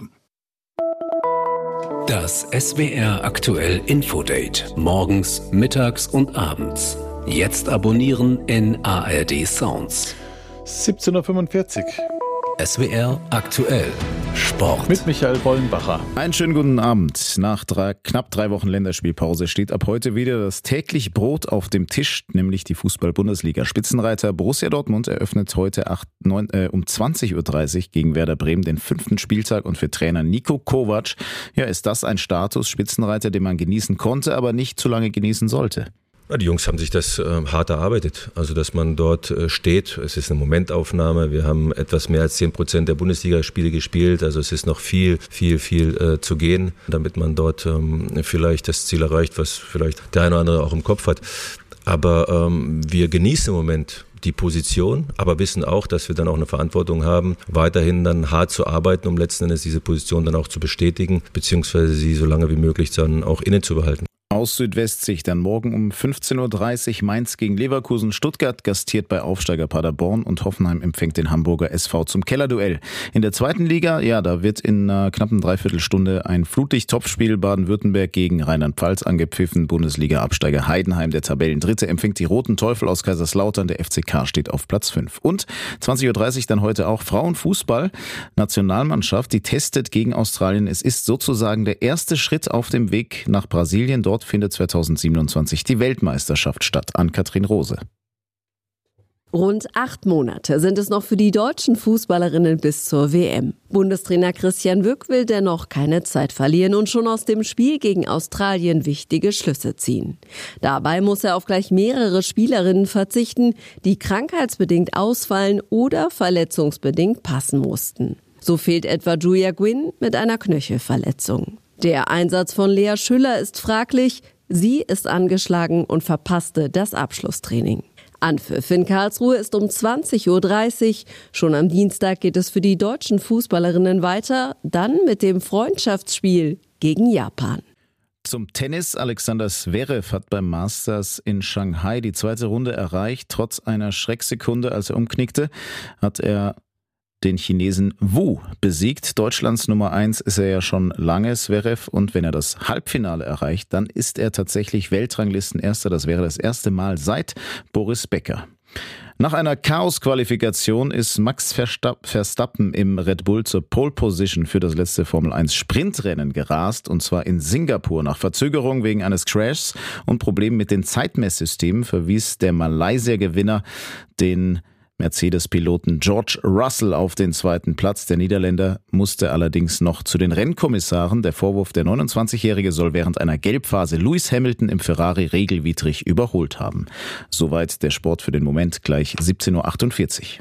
Das S W R Aktuell Infodate. Morgens, mittags und abends. Jetzt abonnieren in A R D Sounds. siebzehn Uhr fünfundvierzig. S W R Aktuell Sport. Mit Michael Bollenbacher. Einen schönen guten Abend. Nach drei, knapp drei Wochen Länderspielpause steht ab heute wieder das tägliche Brot auf dem Tisch, nämlich die Fußball-Bundesliga. Spitzenreiter Borussia Dortmund eröffnet heute acht, neun, äh, um zwanzig Uhr dreißig gegen Werder Bremen den fünften Spieltag und für Trainer Niko Kovac, ja, ist das ein Status Spitzenreiter, den man genießen konnte, aber nicht zu lange genießen sollte. Die Jungs haben sich das äh, hart erarbeitet, also dass man dort äh, steht. Es ist eine Momentaufnahme. Wir haben etwas mehr als zehn Prozent der Bundesligaspiele gespielt, also es ist noch viel, viel, viel äh, zu gehen, damit man dort ähm, vielleicht das Ziel erreicht, was vielleicht der eine oder andere auch im Kopf hat. Aber ähm, wir genießen im Moment die Position, aber wissen auch, dass wir dann auch eine Verantwortung haben, weiterhin dann hart zu arbeiten, um letzten Endes diese Position dann auch zu bestätigen, beziehungsweise sie so lange wie möglich dann auch inne zu behalten. Aus Südwestsicht dann morgen um fünfzehn Uhr dreißig Mainz gegen Leverkusen. Stuttgart gastiert bei Aufsteiger Paderborn und Hoffenheim empfängt den Hamburger S V zum Kellerduell. In der zweiten Liga, ja, da wird in einer knappen Dreiviertelstunde ein Flutlicht-Topspiel Baden-Württemberg gegen Rheinland-Pfalz angepfiffen. Bundesliga-Absteiger Heidenheim, der Tabellendritte, empfängt die Roten Teufel aus Kaiserslautern. Der F C K steht auf Platz fünf. Und zwanzig Uhr dreißig dann heute auch Frauenfußball. Nationalmannschaft, die testet gegen Australien. Es ist sozusagen der erste Schritt auf dem Weg nach Brasilien. Dort findet zweitausendsiebenundzwanzig die Weltmeisterschaft statt. Ann-Kathrin Rose. Rund acht Monate sind es noch für die deutschen Fußballerinnen bis zur W M. Bundestrainer Christian Wück will dennoch keine Zeit verlieren und schon aus dem Spiel gegen Australien wichtige Schlüsse ziehen. Dabei muss er auf gleich mehrere Spielerinnen verzichten, die krankheitsbedingt ausfallen oder verletzungsbedingt passen mussten. So fehlt etwa Julia Gwynn mit einer Knöchelverletzung. Der Einsatz von Lea Schüller ist fraglich. Sie ist angeschlagen und verpasste das Abschlusstraining. Anpfiff in Karlsruhe ist um zwanzig Uhr dreißig. Schon am Dienstag geht es für die deutschen Fußballerinnen weiter, dann mit dem Freundschaftsspiel gegen Japan. Zum Tennis. Alexander Zverev hat beim Masters in Shanghai die zweite Runde erreicht. Trotz einer Schrecksekunde, als er umknickte, hat er den Chinesen Wu besiegt. Deutschlands Nummer eins ist er ja schon lange, Zverev. Und wenn er das Halbfinale erreicht, dann ist er tatsächlich Weltranglistenerster. Das wäre das erste Mal seit Boris Becker. Nach einer Chaos-Qualifikation ist Max Verstappen im Red Bull zur Pole Position für das letzte Formel eins Sprintrennen gerast, und zwar in Singapur. Nach Verzögerung wegen eines Crashs und Problemen mit den Zeitmesssystemen verwies der Malaysia-Gewinner den Mercedes-Piloten George Russell auf den zweiten Platz. Der Niederländer musste allerdings noch zu den Rennkommissaren. Der Vorwurf, der neunundzwanzigjährige soll während einer Gelbphase Lewis Hamilton im Ferrari regelwidrig überholt haben. Soweit der Sport für den Moment, gleich siebzehn Uhr achtundvierzig.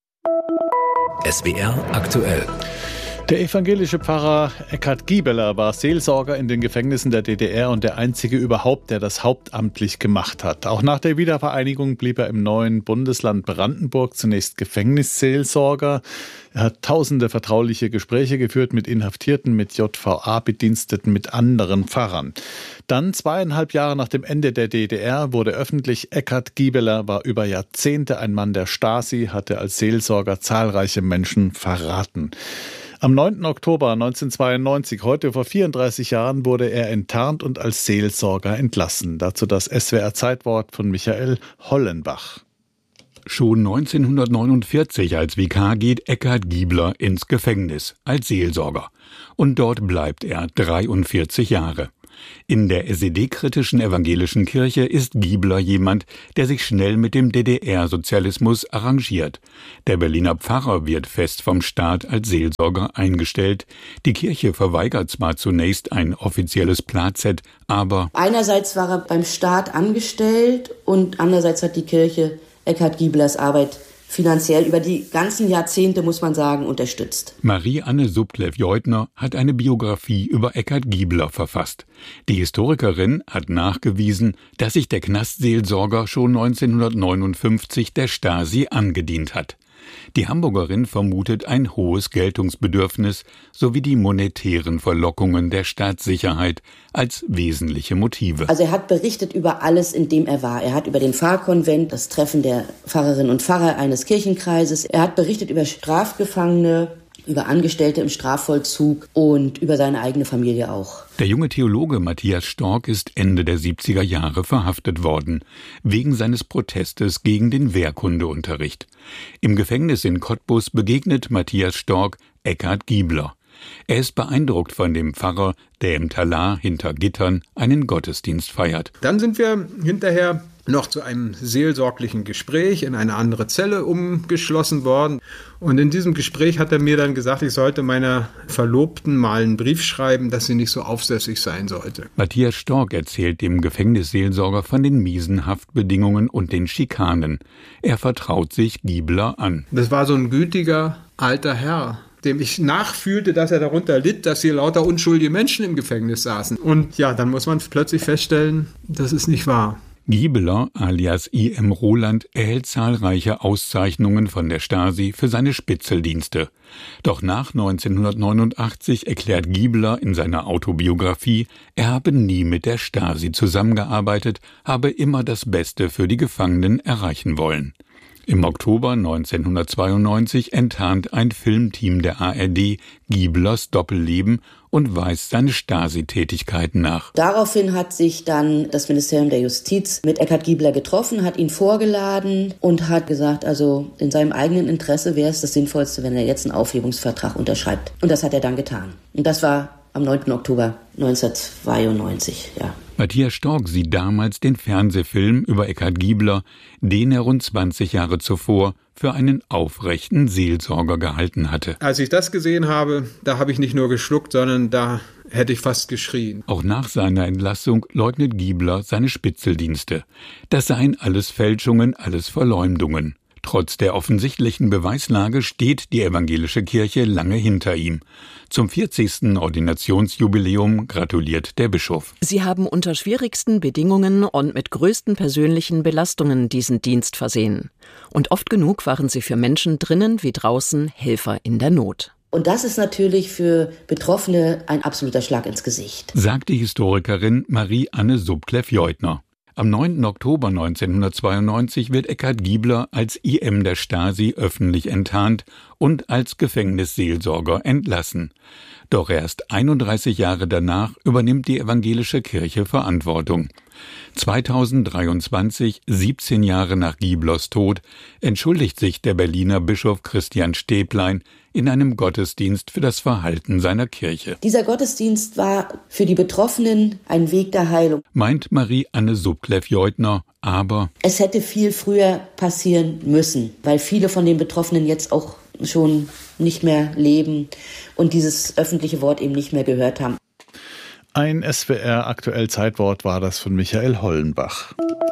S W R aktuell. Der evangelische Pfarrer Eckhard Giebeler war Seelsorger in den Gefängnissen der D D R und der einzige überhaupt, der das hauptamtlich gemacht hat. Auch nach der Wiedervereinigung blieb er im neuen Bundesland Brandenburg zunächst Gefängnisseelsorger. Er hat tausende vertrauliche Gespräche geführt mit Inhaftierten, mit J V A-Bediensteten, mit anderen Pfarrern. Dann, zweieinhalb Jahre nach dem Ende der D D R, wurde öffentlich, Eckhard Giebeler war über Jahrzehnte ein Mann der Stasi, hatte als Seelsorger zahlreiche Menschen verraten. Am neunten Oktober neunzehnhundertzweiundneunzig, heute vor vierunddreißig Jahren, wurde er enttarnt und als Seelsorger entlassen. Dazu das S W R-Zeitwort von Michael Hollenbach. Schon neunzehnhundertneunundvierzig als Vikar geht Eckhard Giebeler ins Gefängnis als Seelsorger. Und dort bleibt er dreiundvierzig Jahre. In der S E D-kritischen evangelischen Kirche ist Giebeler jemand, der sich schnell mit dem D D R-Sozialismus arrangiert. Der Berliner Pfarrer wird fest vom Staat als Seelsorger eingestellt. Die Kirche verweigert zwar zunächst ein offizielles Plazett, aber einerseits war er beim Staat angestellt und andererseits hat die Kirche Eckhard Giebelers Arbeit finanziell über die ganzen Jahrzehnte, muss man sagen, unterstützt. Marie-Anne Subtlev-Jeutner hat eine Biografie über Eckhard Giebeler verfasst. Die Historikerin hat nachgewiesen, dass sich der Knastseelsorger schon neunzehnhundertneunundfünfzig der Stasi angedient hat. Die Hamburgerin vermutet ein hohes Geltungsbedürfnis sowie die monetären Verlockungen der Staatssicherheit als wesentliche Motive. Also er hat berichtet über alles, in dem er war. Er hat über den Pfarrkonvent, das Treffen der Pfarrerinnen und Pfarrer eines Kirchenkreises. Er hat berichtet über Strafgefangene, über Angestellte im Strafvollzug und über seine eigene Familie auch. Der junge Theologe Matthias Storck ist Ende der siebziger Jahre verhaftet worden, wegen seines Protestes gegen den Wehrkundeunterricht. Im Gefängnis in Cottbus begegnet Matthias Storck Eckhard Giebeler. Er ist beeindruckt von dem Pfarrer, der im Talar hinter Gittern einen Gottesdienst feiert. Dann sind wir hinterher noch zu einem seelsorglichen Gespräch in eine andere Zelle umgeschlossen worden. Und in diesem Gespräch hat er mir dann gesagt, ich sollte meiner Verlobten mal einen Brief schreiben, dass sie nicht so aufsässig sein sollte. Matthias Storck erzählt dem Gefängnisseelsorger von den miesen Haftbedingungen und den Schikanen. Er vertraut sich Giebeler an. Das war so ein gütiger alter Herr, dem ich nachfühlte, dass er darunter litt, dass hier lauter unschuldige Menschen im Gefängnis saßen. Und ja, dann muss man plötzlich feststellen, das ist nicht wahr. Giebeler alias I M Roland erhält zahlreiche Auszeichnungen von der Stasi für seine Spitzeldienste. Doch nach neunzehnhundertneunundachtzig erklärt Giebeler in seiner Autobiografie, er habe nie mit der Stasi zusammengearbeitet, habe immer das Beste für die Gefangenen erreichen wollen. Im Oktober neunzehnhundertzweiundneunzig enttarnt ein Filmteam der A R D Giebelers Doppelleben und weist seine Stasi-Tätigkeiten nach. Daraufhin hat sich dann das Ministerium der Justiz mit Eckhard Giebeler getroffen, hat ihn vorgeladen und hat gesagt, also in seinem eigenen Interesse wäre es das Sinnvollste, wenn er jetzt einen Aufhebungsvertrag unterschreibt. Und das hat er dann getan. Und das war am neunten Oktober neunzehnhundertzweiundneunzig, ja. Matthias Storck sieht damals den Fernsehfilm über Eckhard Giebeler, den er rund zwanzig Jahre zuvor für einen aufrechten Seelsorger gehalten hatte. Als ich das gesehen habe, da habe ich nicht nur geschluckt, sondern da hätte ich fast geschrien. Auch nach seiner Entlassung leugnet Giebeler seine Spitzeldienste. Das seien alles Fälschungen, alles Verleumdungen. Trotz der offensichtlichen Beweislage steht die evangelische Kirche lange hinter ihm. Zum vierzigsten Ordinationsjubiläum gratuliert der Bischof. Sie haben unter schwierigsten Bedingungen und mit größten persönlichen Belastungen diesen Dienst versehen. Und oft genug waren sie für Menschen drinnen wie draußen Helfer in der Not. Und das ist natürlich für Betroffene ein absoluter Schlag ins Gesicht, sagt die Historikerin Marie-Anne Subtlev-Jeutner. Am neunten Oktober neunzehnhundertzweiundneunzig wird Eckhard Giebler als I M der Stasi öffentlich enttarnt und als Gefängnisseelsorger entlassen. Doch erst einunddreißig Jahre danach übernimmt die evangelische Kirche Verantwortung. zweitausenddreiundzwanzig, siebzehn Jahre nach Gieblers Tod, entschuldigt sich der Berliner Bischof Christian Stäblein in einem Gottesdienst für das Verhalten seiner Kirche. Dieser Gottesdienst war für die Betroffenen ein Weg der Heilung, meint Marie-Anne Subkleff-Jeutner, aber es hätte viel früher passieren müssen, weil viele von den Betroffenen jetzt auch schon nicht mehr leben und dieses öffentliche Wort eben nicht mehr gehört haben. Ein S W R aktuell Zeitwort war das von Michael Hollenbach.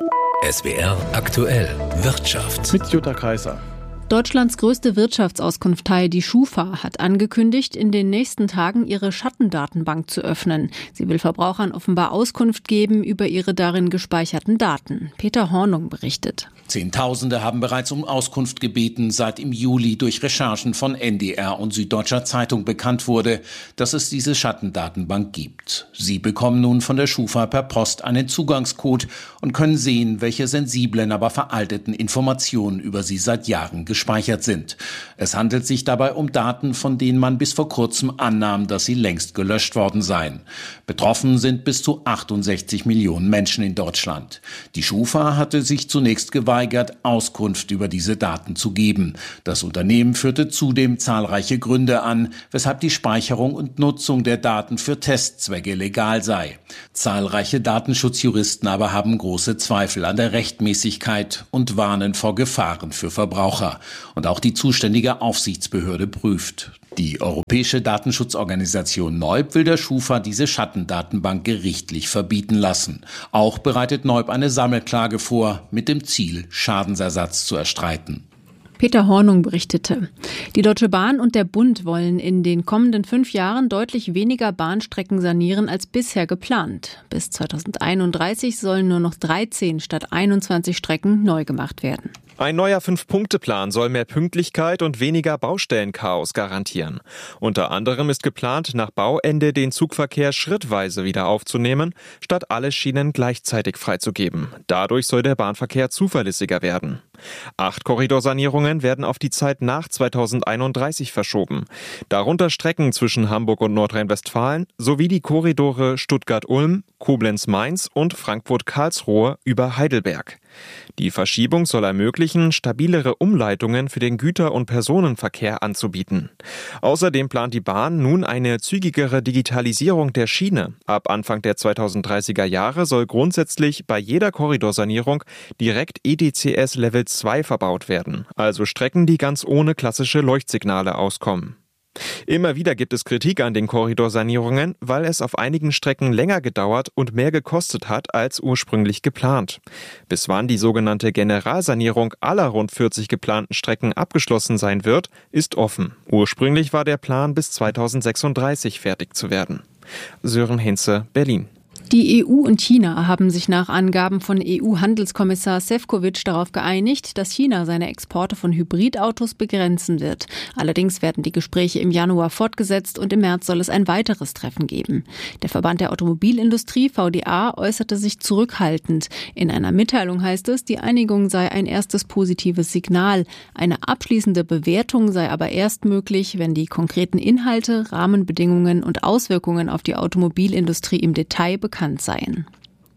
S W R aktuell Wirtschaft mit Jutta Kaiser. Deutschlands größte Wirtschaftsauskunftei, die Schufa, hat angekündigt, in den nächsten Tagen ihre Schattendatenbank zu öffnen. Sie will Verbrauchern offenbar Auskunft geben über ihre darin gespeicherten Daten. Peter Hornung berichtet. Zehntausende haben bereits um Auskunft gebeten, seit im Juli durch Recherchen von N D R und Süddeutscher Zeitung bekannt wurde, dass es diese Schattendatenbank gibt. Sie bekommen nun von der Schufa per Post einen Zugangscode und können sehen, welche sensiblen, aber veralteten Informationen über sie seit Jahren gespeichert sind. Es handelt sich dabei um Daten, von denen man bis vor kurzem annahm, dass sie längst gelöscht worden seien. Betroffen sind bis zu achtundsechzig Millionen Menschen in Deutschland. Die Schufa hatte sich zunächst geweigert, Auskunft über diese Daten zu geben. Das Unternehmen führte zudem zahlreiche Gründe an, weshalb die Speicherung und Nutzung der Daten für Testzwecke legal sei. Zahlreiche Datenschutzjuristen aber haben große Zweifel an der Rechtmäßigkeit und warnen vor Gefahren für Verbraucher. Und auch die zuständige Aufsichtsbehörde prüft. Die Europäische Datenschutzorganisation N E U B will der Schufa diese Schattendatenbank gerichtlich verbieten lassen. Auch bereitet N E U B eine Sammelklage vor, mit dem Ziel, Schadensersatz zu erstreiten. Peter Hornung berichtete. Die Deutsche Bahn und der Bund wollen in den kommenden fünf Jahren deutlich weniger Bahnstrecken sanieren als bisher geplant. Bis zweitausendeinunddreißig sollen nur noch dreizehn statt einundzwanzig Strecken neu gemacht werden. Ein neuer Fünf-Punkte-Plan soll mehr Pünktlichkeit und weniger Baustellenchaos garantieren. Unter anderem ist geplant, nach Bauende den Zugverkehr schrittweise wieder aufzunehmen, statt alle Schienen gleichzeitig freizugeben. Dadurch soll der Bahnverkehr zuverlässiger werden. Acht Korridorsanierungen werden auf die Zeit nach zweitausendeinunddreißig verschoben. Darunter Strecken zwischen Hamburg und Nordrhein-Westfalen sowie die Korridore Stuttgart-Ulm, Koblenz-Mainz und Frankfurt-Karlsruhe über Heidelberg. Die Verschiebung soll ermöglichen, stabilere Umleitungen für den Güter- und Personenverkehr anzubieten. Außerdem plant die Bahn nun eine zügigere Digitalisierung der Schiene. Ab Anfang der zweitausenddreißiger Jahre soll grundsätzlich bei jeder Korridorsanierung direkt E D C S Level zwei verbaut werden, also Strecken, die ganz ohne klassische Leuchtsignale auskommen. Immer wieder gibt es Kritik an den Korridorsanierungen, weil es auf einigen Strecken länger gedauert und mehr gekostet hat als ursprünglich geplant. Bis wann die sogenannte Generalsanierung aller rund vierzig geplanten Strecken abgeschlossen sein wird, ist offen. Ursprünglich war der Plan, bis zweitausendsechsunddreißig fertig zu werden. Sören Hinze, Berlin. Die E U und China haben sich nach Angaben von E U-Handelskommissar Šefčovič darauf geeinigt, dass China seine Exporte von Hybridautos begrenzen wird. Allerdings werden die Gespräche im Januar fortgesetzt und im März soll es ein weiteres Treffen geben. Der Verband der Automobilindustrie, V D A, äußerte sich zurückhaltend. In einer Mitteilung heißt es, die Einigung sei ein erstes positives Signal. Eine abschließende Bewertung sei aber erst möglich, wenn die konkreten Inhalte, Rahmenbedingungen und Auswirkungen auf die Automobilindustrie im Detail bekannt seien.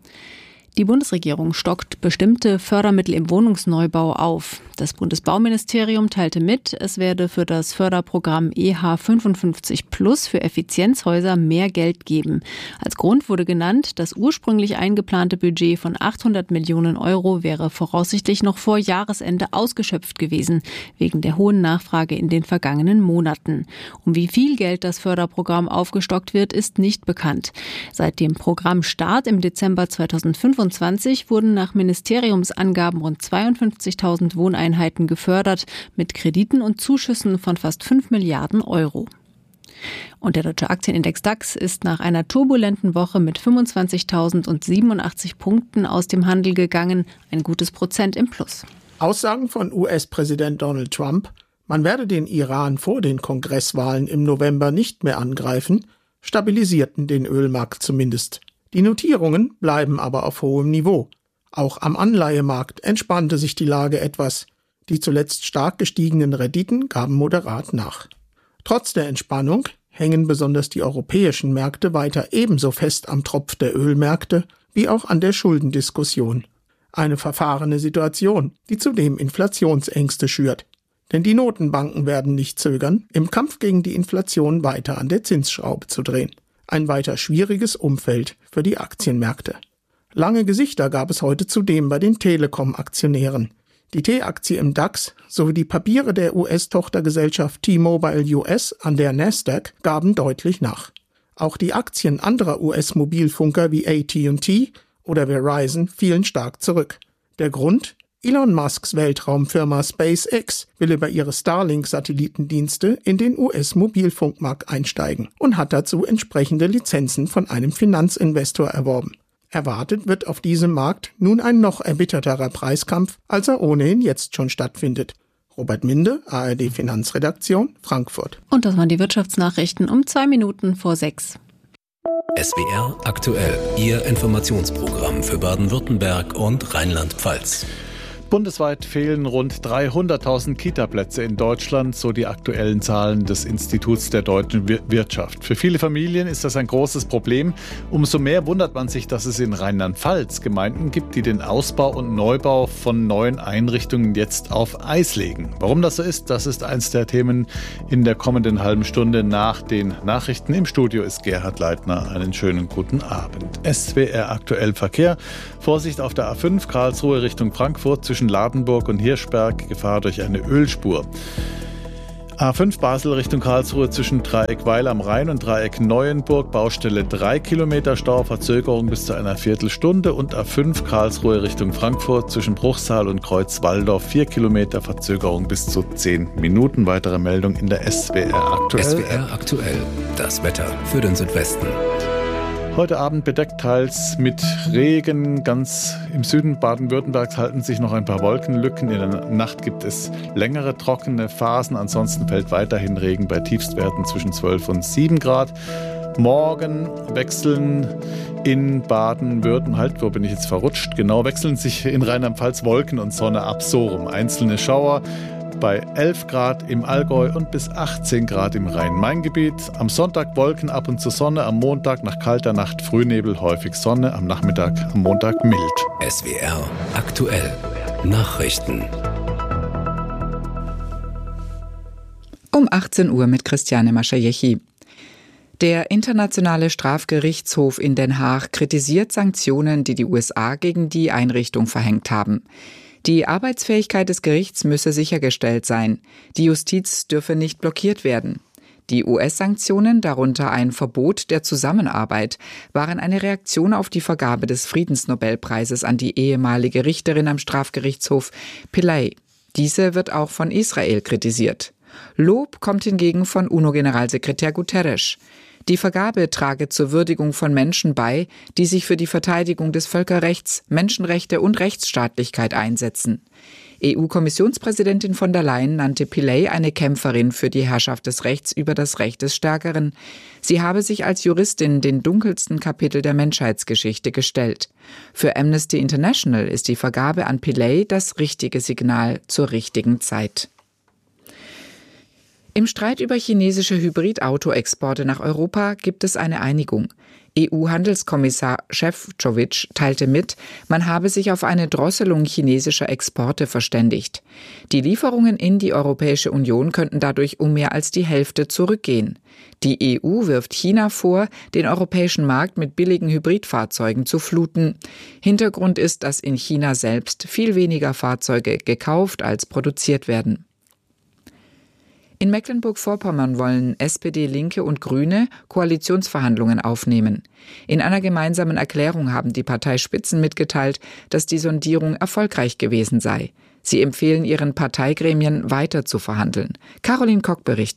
Die Bundesregierung stockt bestimmte Fördermittel im Wohnungsneubau auf. Das Bundesbauministerium teilte mit, es werde für das Förderprogramm E H fünfundfünfzig plus für Effizienzhäuser mehr Geld geben. Als Grund wurde genannt, das ursprünglich eingeplante Budget von achthundert Millionen Euro wäre voraussichtlich noch vor Jahresende ausgeschöpft gewesen, wegen der hohen Nachfrage in den vergangenen Monaten. Um wie viel Geld das Förderprogramm aufgestockt wird, ist nicht bekannt. Seit dem Programmstart im Dezember zweitausendfünfundzwanzig wurden nach Ministeriumsangaben rund zweiundfünfzigtausend Wohneinheiten gefördert, mit Krediten und Zuschüssen von fast fünf Milliarden Euro. Und der deutsche Aktienindex DAX ist nach einer turbulenten Woche mit fünfundzwanzigtausendsiebenundachtzig Punkten aus dem Handel gegangen, ein gutes Prozent im Plus. Aussagen von U S-Präsident Donald Trump, man werde den Iran vor den Kongresswahlen im November nicht mehr angreifen, stabilisierten den Ölmarkt zumindest. Die Notierungen bleiben aber auf hohem Niveau. Auch am Anleihemarkt entspannte sich die Lage etwas. Die zuletzt stark gestiegenen Renditen gaben moderat nach. Trotz der Entspannung hängen besonders die europäischen Märkte weiter ebenso fest am Tropf der Ölmärkte wie auch an der Schuldendiskussion. Eine verfahrene Situation, die zudem Inflationsängste schürt. Denn die Notenbanken werden nicht zögern, im Kampf gegen die Inflation weiter an der Zinsschraube zu drehen. Ein weiter schwieriges Umfeld für die Aktienmärkte. Lange Gesichter gab es heute zudem bei den Telekom-Aktionären. Die T-Aktie im DAX sowie die Papiere der U S-Tochtergesellschaft T-Mobile U S an der Nasdaq gaben deutlich nach. Auch die Aktien anderer U S-Mobilfunker wie A T und T oder Verizon fielen stark zurück. Der Grund? Elon Musks Weltraumfirma SpaceX will über ihre Starlink-Satellitendienste in den U S-Mobilfunkmarkt einsteigen und hat dazu entsprechende Lizenzen von einem Finanzinvestor erworben. Erwartet wird auf diesem Markt nun ein noch erbitterterer Preiskampf, als er ohnehin jetzt schon stattfindet. Robert Minde, A R D Finanzredaktion, Frankfurt. Und das waren die Wirtschaftsnachrichten um zwei Minuten vor sechs. S W R aktuell, Ihr Informationsprogramm für Baden-Württemberg und Rheinland-Pfalz. Bundesweit fehlen rund dreihunderttausend Kita-Plätze in Deutschland, so die aktuellen Zahlen des Instituts der deutschen Wirtschaft. Für viele Familien ist das ein großes Problem. Umso mehr wundert man sich, dass es in Rheinland-Pfalz Gemeinden gibt, die den Ausbau und Neubau von neuen Einrichtungen jetzt auf Eis legen. Warum das so ist, das ist eins der Themen in der kommenden halben Stunde nach den Nachrichten. Im Studio ist Gerhard Leitner. Einen schönen guten Abend. S W R aktuell Verkehr. Vorsicht auf der A fünf Karlsruhe Richtung Frankfurt zwischen Ladenburg und Hirschberg, Gefahr durch eine Ölspur. A fünf Basel Richtung Karlsruhe zwischen Dreieck Weil am Rhein und Dreieck Neuenburg, Baustelle drei Kilometer Stau, Verzögerung bis zu einer Viertelstunde, und A fünf Karlsruhe Richtung Frankfurt zwischen Bruchsal und Kreuz Walldorf vier Kilometer, Verzögerung bis zu zehn Minuten. Weitere Meldung in der S W R aktuell. S W R aktuell, das Wetter für den Südwesten. Heute Abend bedeckt teils mit Regen. Ganz im Süden Baden-Württembergs halten sich noch ein paar Wolkenlücken. In der Nacht gibt es längere trockene Phasen. Ansonsten fällt weiterhin Regen bei Tiefstwerten zwischen zwölf und sieben Grad. Morgen wechseln in Baden-Württemberg, halt, wo bin ich jetzt verrutscht? Genau, wechseln sich in Rheinland-Pfalz Wolken und Sonne ab, so rum. Einzelne Schauer bei elf Grad im Allgäu und bis achtzehn Grad im Rhein-Main-Gebiet. Am Sonntag Wolken, ab und zu Sonne, am Montag nach kalter Nacht Frühnebel, häufig Sonne, am Nachmittag am Montag mild. S W R aktuell Nachrichten. Um achtzehn Uhr mit Christiane Maschajechi. Der Internationale Strafgerichtshof in Den Haag kritisiert Sanktionen, die die U S A gegen die Einrichtung verhängt haben. Die Arbeitsfähigkeit des Gerichts müsse sichergestellt sein. Die Justiz dürfe nicht blockiert werden. Die U S-Sanktionen, darunter ein Verbot der Zusammenarbeit, waren eine Reaktion auf die Vergabe des Friedensnobelpreises an die ehemalige Richterin am Strafgerichtshof Pillay. Diese wird auch von Israel kritisiert. Lob kommt hingegen von UNO-Generalsekretär Guterres. Die Vergabe trage zur Würdigung von Menschen bei, die sich für die Verteidigung des Völkerrechts, Menschenrechte und Rechtsstaatlichkeit einsetzen. E U-Kommissionspräsidentin von der Leyen nannte Pillay eine Kämpferin für die Herrschaft des Rechts über das Recht des Stärkeren. Sie habe sich als Juristin den dunkelsten Kapitel der Menschheitsgeschichte gestellt. Für Amnesty International ist die Vergabe an Pillay das richtige Signal zur richtigen Zeit. Im Streit über chinesische Hybridauto-Exporte nach Europa gibt es eine Einigung. E U-Handelskommissar Šefčovič teilte mit, man habe sich auf eine Drosselung chinesischer Exporte verständigt. Die Lieferungen in die Europäische Union könnten dadurch um mehr als die Hälfte zurückgehen. Die E U wirft China vor, den europäischen Markt mit billigen Hybridfahrzeugen zu fluten. Hintergrund ist, dass in China selbst viel weniger Fahrzeuge gekauft als produziert werden. In Mecklenburg-Vorpommern wollen S P D, Linke und Grüne Koalitionsverhandlungen aufnehmen. In einer gemeinsamen Erklärung haben die Parteispitzen mitgeteilt, dass die Sondierung erfolgreich gewesen sei. Sie empfehlen ihren Parteigremien weiter zu verhandeln. Caroline Kock berichtet.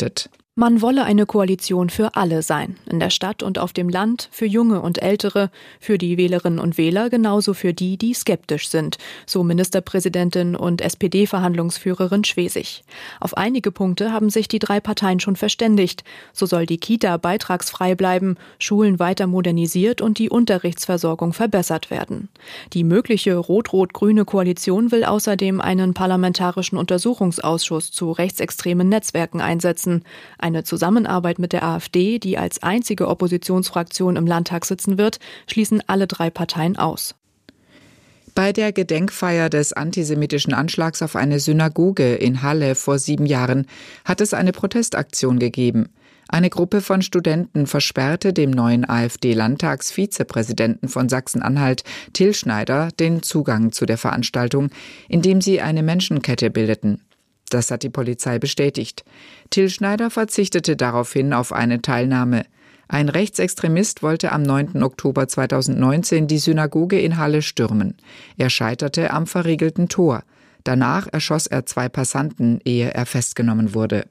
Man wolle eine Koalition für alle sein, in der Stadt und auf dem Land, für Junge und Ältere, für die Wählerinnen und Wähler, genauso für die, die skeptisch sind, so Ministerpräsidentin und S P D-Verhandlungsführerin Schwesig. Auf einige Punkte haben sich die drei Parteien schon verständigt. So soll die Kita beitragsfrei bleiben, Schulen weiter modernisiert und die Unterrichtsversorgung verbessert werden. Die mögliche rot-rot-grüne Koalition will außerdem einen parlamentarischen Untersuchungsausschuss zu rechtsextremen Netzwerken einsetzen. Eine Zusammenarbeit mit der AfD, die als einzige Oppositionsfraktion im Landtag sitzen wird, schließen alle drei Parteien aus. Bei der Gedenkfeier des antisemitischen Anschlags auf eine Synagoge in Halle vor sieben Jahren hat es eine Protestaktion gegeben. Eine Gruppe von Studenten versperrte dem neuen AfD-Landtagsvizepräsidenten von Sachsen-Anhalt, Till Schneider, den Zugang zu der Veranstaltung, indem sie eine Menschenkette bildeten. Das hat die Polizei bestätigt. Till Schneider verzichtete daraufhin auf eine Teilnahme. Ein Rechtsextremist wollte am neunten Oktober zweitausendneunzehn die Synagoge in Halle stürmen. Er scheiterte am verriegelten Tor. Danach erschoss er zwei Passanten, ehe er festgenommen wurde.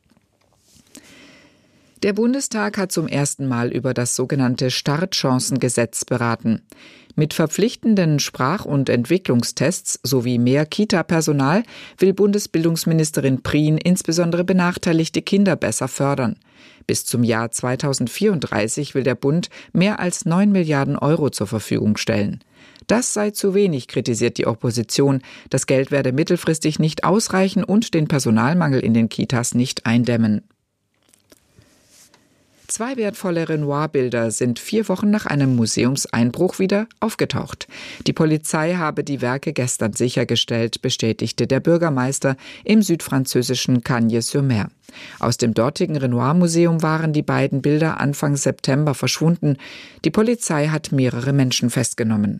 Der Bundestag hat zum ersten Mal über das sogenannte Startchancengesetz beraten. Mit verpflichtenden Sprach- und Entwicklungstests sowie mehr Kita-Personal will Bundesbildungsministerin Prien insbesondere benachteiligte Kinder besser fördern. Bis zum Jahr zweitausendvierunddreißig will der Bund mehr als neun Milliarden Euro zur Verfügung stellen. Das sei zu wenig, kritisiert die Opposition. Das Geld werde mittelfristig nicht ausreichen und den Personalmangel in den Kitas nicht eindämmen. Zwei wertvolle Renoir-Bilder sind vier Wochen nach einem Museumseinbruch wieder aufgetaucht. Die Polizei habe die Werke gestern sichergestellt, bestätigte der Bürgermeister im südfranzösischen Cagnes-sur-Mer. Aus dem dortigen Renoir-Museum waren die beiden Bilder Anfang September verschwunden. Die Polizei hat mehrere Menschen festgenommen.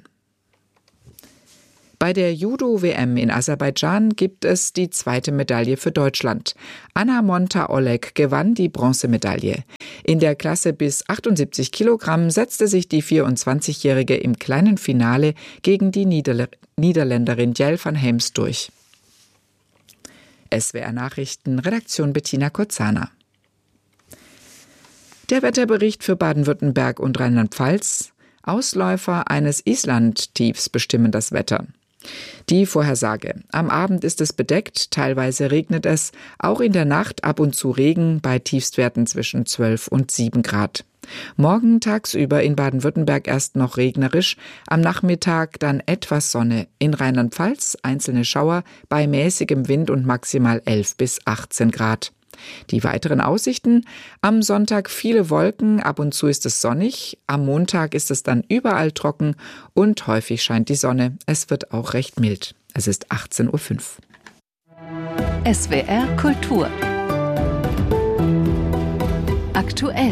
Bei der Judo-W M in Aserbaidschan gibt es die zweite Medaille für Deutschland. Anna Monta-Oleg gewann die Bronzemedaille. In der Klasse bis achtundsiebzig Kilogramm setzte sich die vierundzwanzigjährige im kleinen Finale gegen die Niederl- Niederländerin Jel van Heems durch. S W R Nachrichten, Redaktion Bettina Kozana. Der Wetterbericht für Baden-Württemberg und Rheinland-Pfalz. Ausläufer eines Island-Tiefs bestimmen das Wetter. Die Vorhersage. Am Abend ist es bedeckt, teilweise regnet es, auch in der Nacht ab und zu Regen bei Tiefstwerten zwischen zwölf und sieben Grad. Morgen tagsüber in Baden-Württemberg erst noch regnerisch, am Nachmittag dann etwas Sonne. In Rheinland-Pfalz einzelne Schauer bei mäßigem Wind und maximal elf bis achtzehn Grad. Die weiteren Aussichten: am Sonntag viele Wolken, ab und zu ist es sonnig, am Montag ist es dann überall trocken und häufig scheint die Sonne. Es wird auch recht mild. Es ist achtzehn Uhr fünf. S W R Kultur. Aktuell.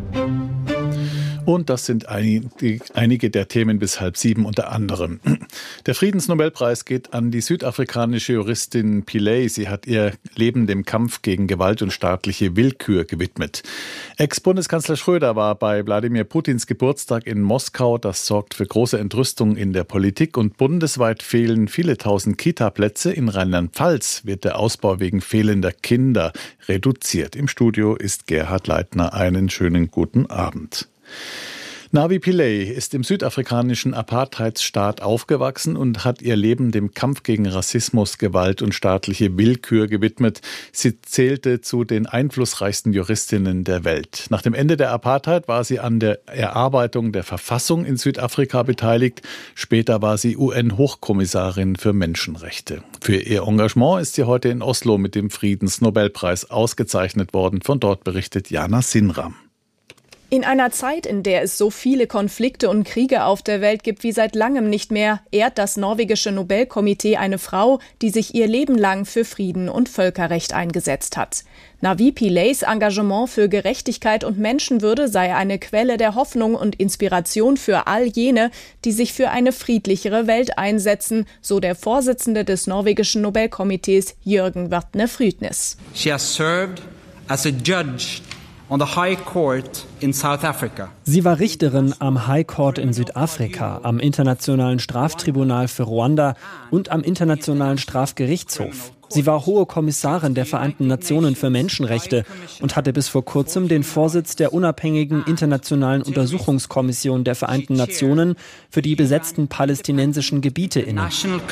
Und das sind einige, einige der Themen bis halb sieben unter anderem. Der Friedensnobelpreis geht an die südafrikanische Juristin Pillay. Sie hat ihr Leben dem Kampf gegen Gewalt und staatliche Willkür gewidmet. Ex-Bundeskanzler Schröder war bei Wladimir Putins Geburtstag in Moskau. Das sorgt für große Entrüstung in der Politik und bundesweit fehlen viele tausend Kita-Plätze. In Rheinland-Pfalz wird der Ausbau wegen fehlender Kinder reduziert. Im Studio ist Gerhard Leitner. Einen schönen guten Abend. Navi Pillay ist im südafrikanischen Apartheidsstaat aufgewachsen und hat ihr Leben dem Kampf gegen Rassismus, Gewalt und staatliche Willkür gewidmet. Sie zählte zu den einflussreichsten Juristinnen der Welt. Nach dem Ende der Apartheid war sie an der Erarbeitung der Verfassung in Südafrika beteiligt. Später war sie U N-Hochkommissarin für Menschenrechte. Für ihr Engagement ist sie heute in Oslo mit dem Friedensnobelpreis ausgezeichnet worden. Von dort berichtet Jana Sinram. In einer Zeit, in der es so viele Konflikte und Kriege auf der Welt gibt wie seit langem nicht mehr, ehrt das norwegische Nobelkomitee eine Frau, die sich ihr Leben lang für Frieden und Völkerrecht eingesetzt hat. Navi Pillays Engagement für Gerechtigkeit und Menschenwürde sei eine Quelle der Hoffnung und Inspiration für all jene, die sich für eine friedlichere Welt einsetzen, so der Vorsitzende des norwegischen Nobelkomitees Jürgen Vatne Frydnes. She has served as a judge on the High Court in South Africa. Sie war Richterin am High Court in Südafrika, am Internationalen Straftribunal für Ruanda und am Internationalen Strafgerichtshof. Sie war Hohe Kommissarin der Vereinten Nationen für Menschenrechte und hatte bis vor kurzem den Vorsitz der unabhängigen Internationalen Untersuchungskommission der Vereinten Nationen für die besetzten palästinensischen Gebiete inne.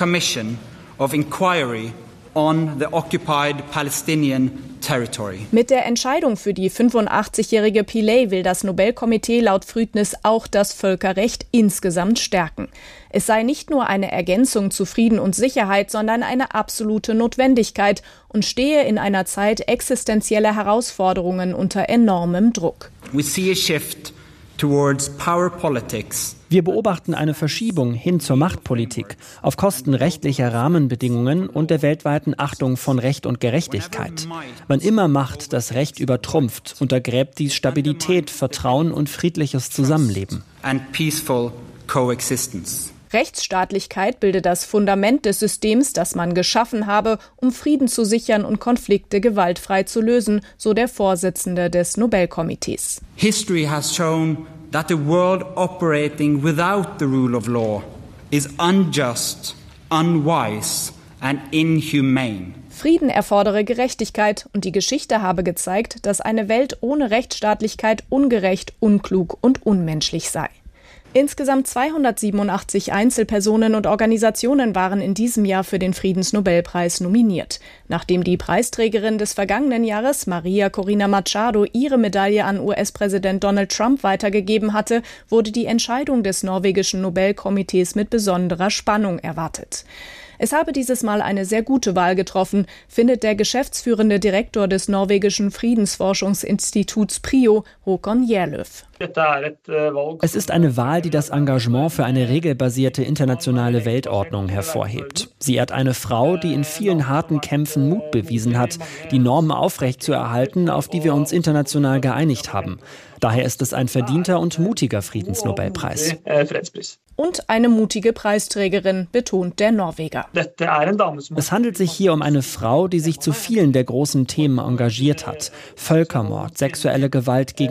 On the occupied Palestinian territory. Mit der Entscheidung für die fünfundachtzigjährige Pillay will das Nobelkomitee laut Früdnis auch das Völkerrecht insgesamt stärken. Es sei nicht nur eine Ergänzung zu Frieden und Sicherheit, sondern eine absolute Notwendigkeit und stehe in einer Zeit existenzieller Herausforderungen unter enormem Druck. We see a shift towards power politics. Wir beobachten eine Verschiebung hin zur Machtpolitik auf Kosten rechtlicher Rahmenbedingungen und der weltweiten Achtung von Recht und Gerechtigkeit. Wann immer Macht das Recht übertrumpft, untergräbt dies Stabilität, Vertrauen und friedliches Zusammenleben. And peaceful coexistence. Rechtsstaatlichkeit bilde das Fundament des Systems, das man geschaffen habe, um Frieden zu sichern und Konflikte gewaltfrei zu lösen, so der Vorsitzende des Nobelkomitees. History has shown that a world operating without the rule of law is unjust, unwise and inhumane. Frieden erfordere Gerechtigkeit und die Geschichte habe gezeigt, dass eine Welt ohne Rechtsstaatlichkeit ungerecht, unklug und unmenschlich sei. Insgesamt zweihundertsiebenundachtzig Einzelpersonen und Organisationen waren in diesem Jahr für den Friedensnobelpreis nominiert. Nachdem die Preisträgerin des vergangenen Jahres, Maria Corina Machado, ihre Medaille an U S-Präsident Donald Trump weitergegeben hatte, wurde die Entscheidung des norwegischen Nobelkomitees mit besonderer Spannung erwartet. Es habe dieses Mal eine sehr gute Wahl getroffen, findet der geschäftsführende Direktor des norwegischen Friedensforschungsinstituts PRIO, Håkon Gjerløv. Es ist eine Wahl, die das Engagement für eine regelbasierte internationale Weltordnung hervorhebt. Sie ehrt eine Frau, die in vielen harten Kämpfen Mut bewiesen hat, die Normen aufrechtzuerhalten, auf die wir uns international geeinigt haben. Daher ist es ein verdienter und mutiger Friedensnobelpreis. Und eine mutige Preisträgerin, betont der Norweger. Es handelt sich hier um eine Frau, die sich zu vielen der großen Themen engagiert hat. Völkermord, sexuelle Gewalt gegen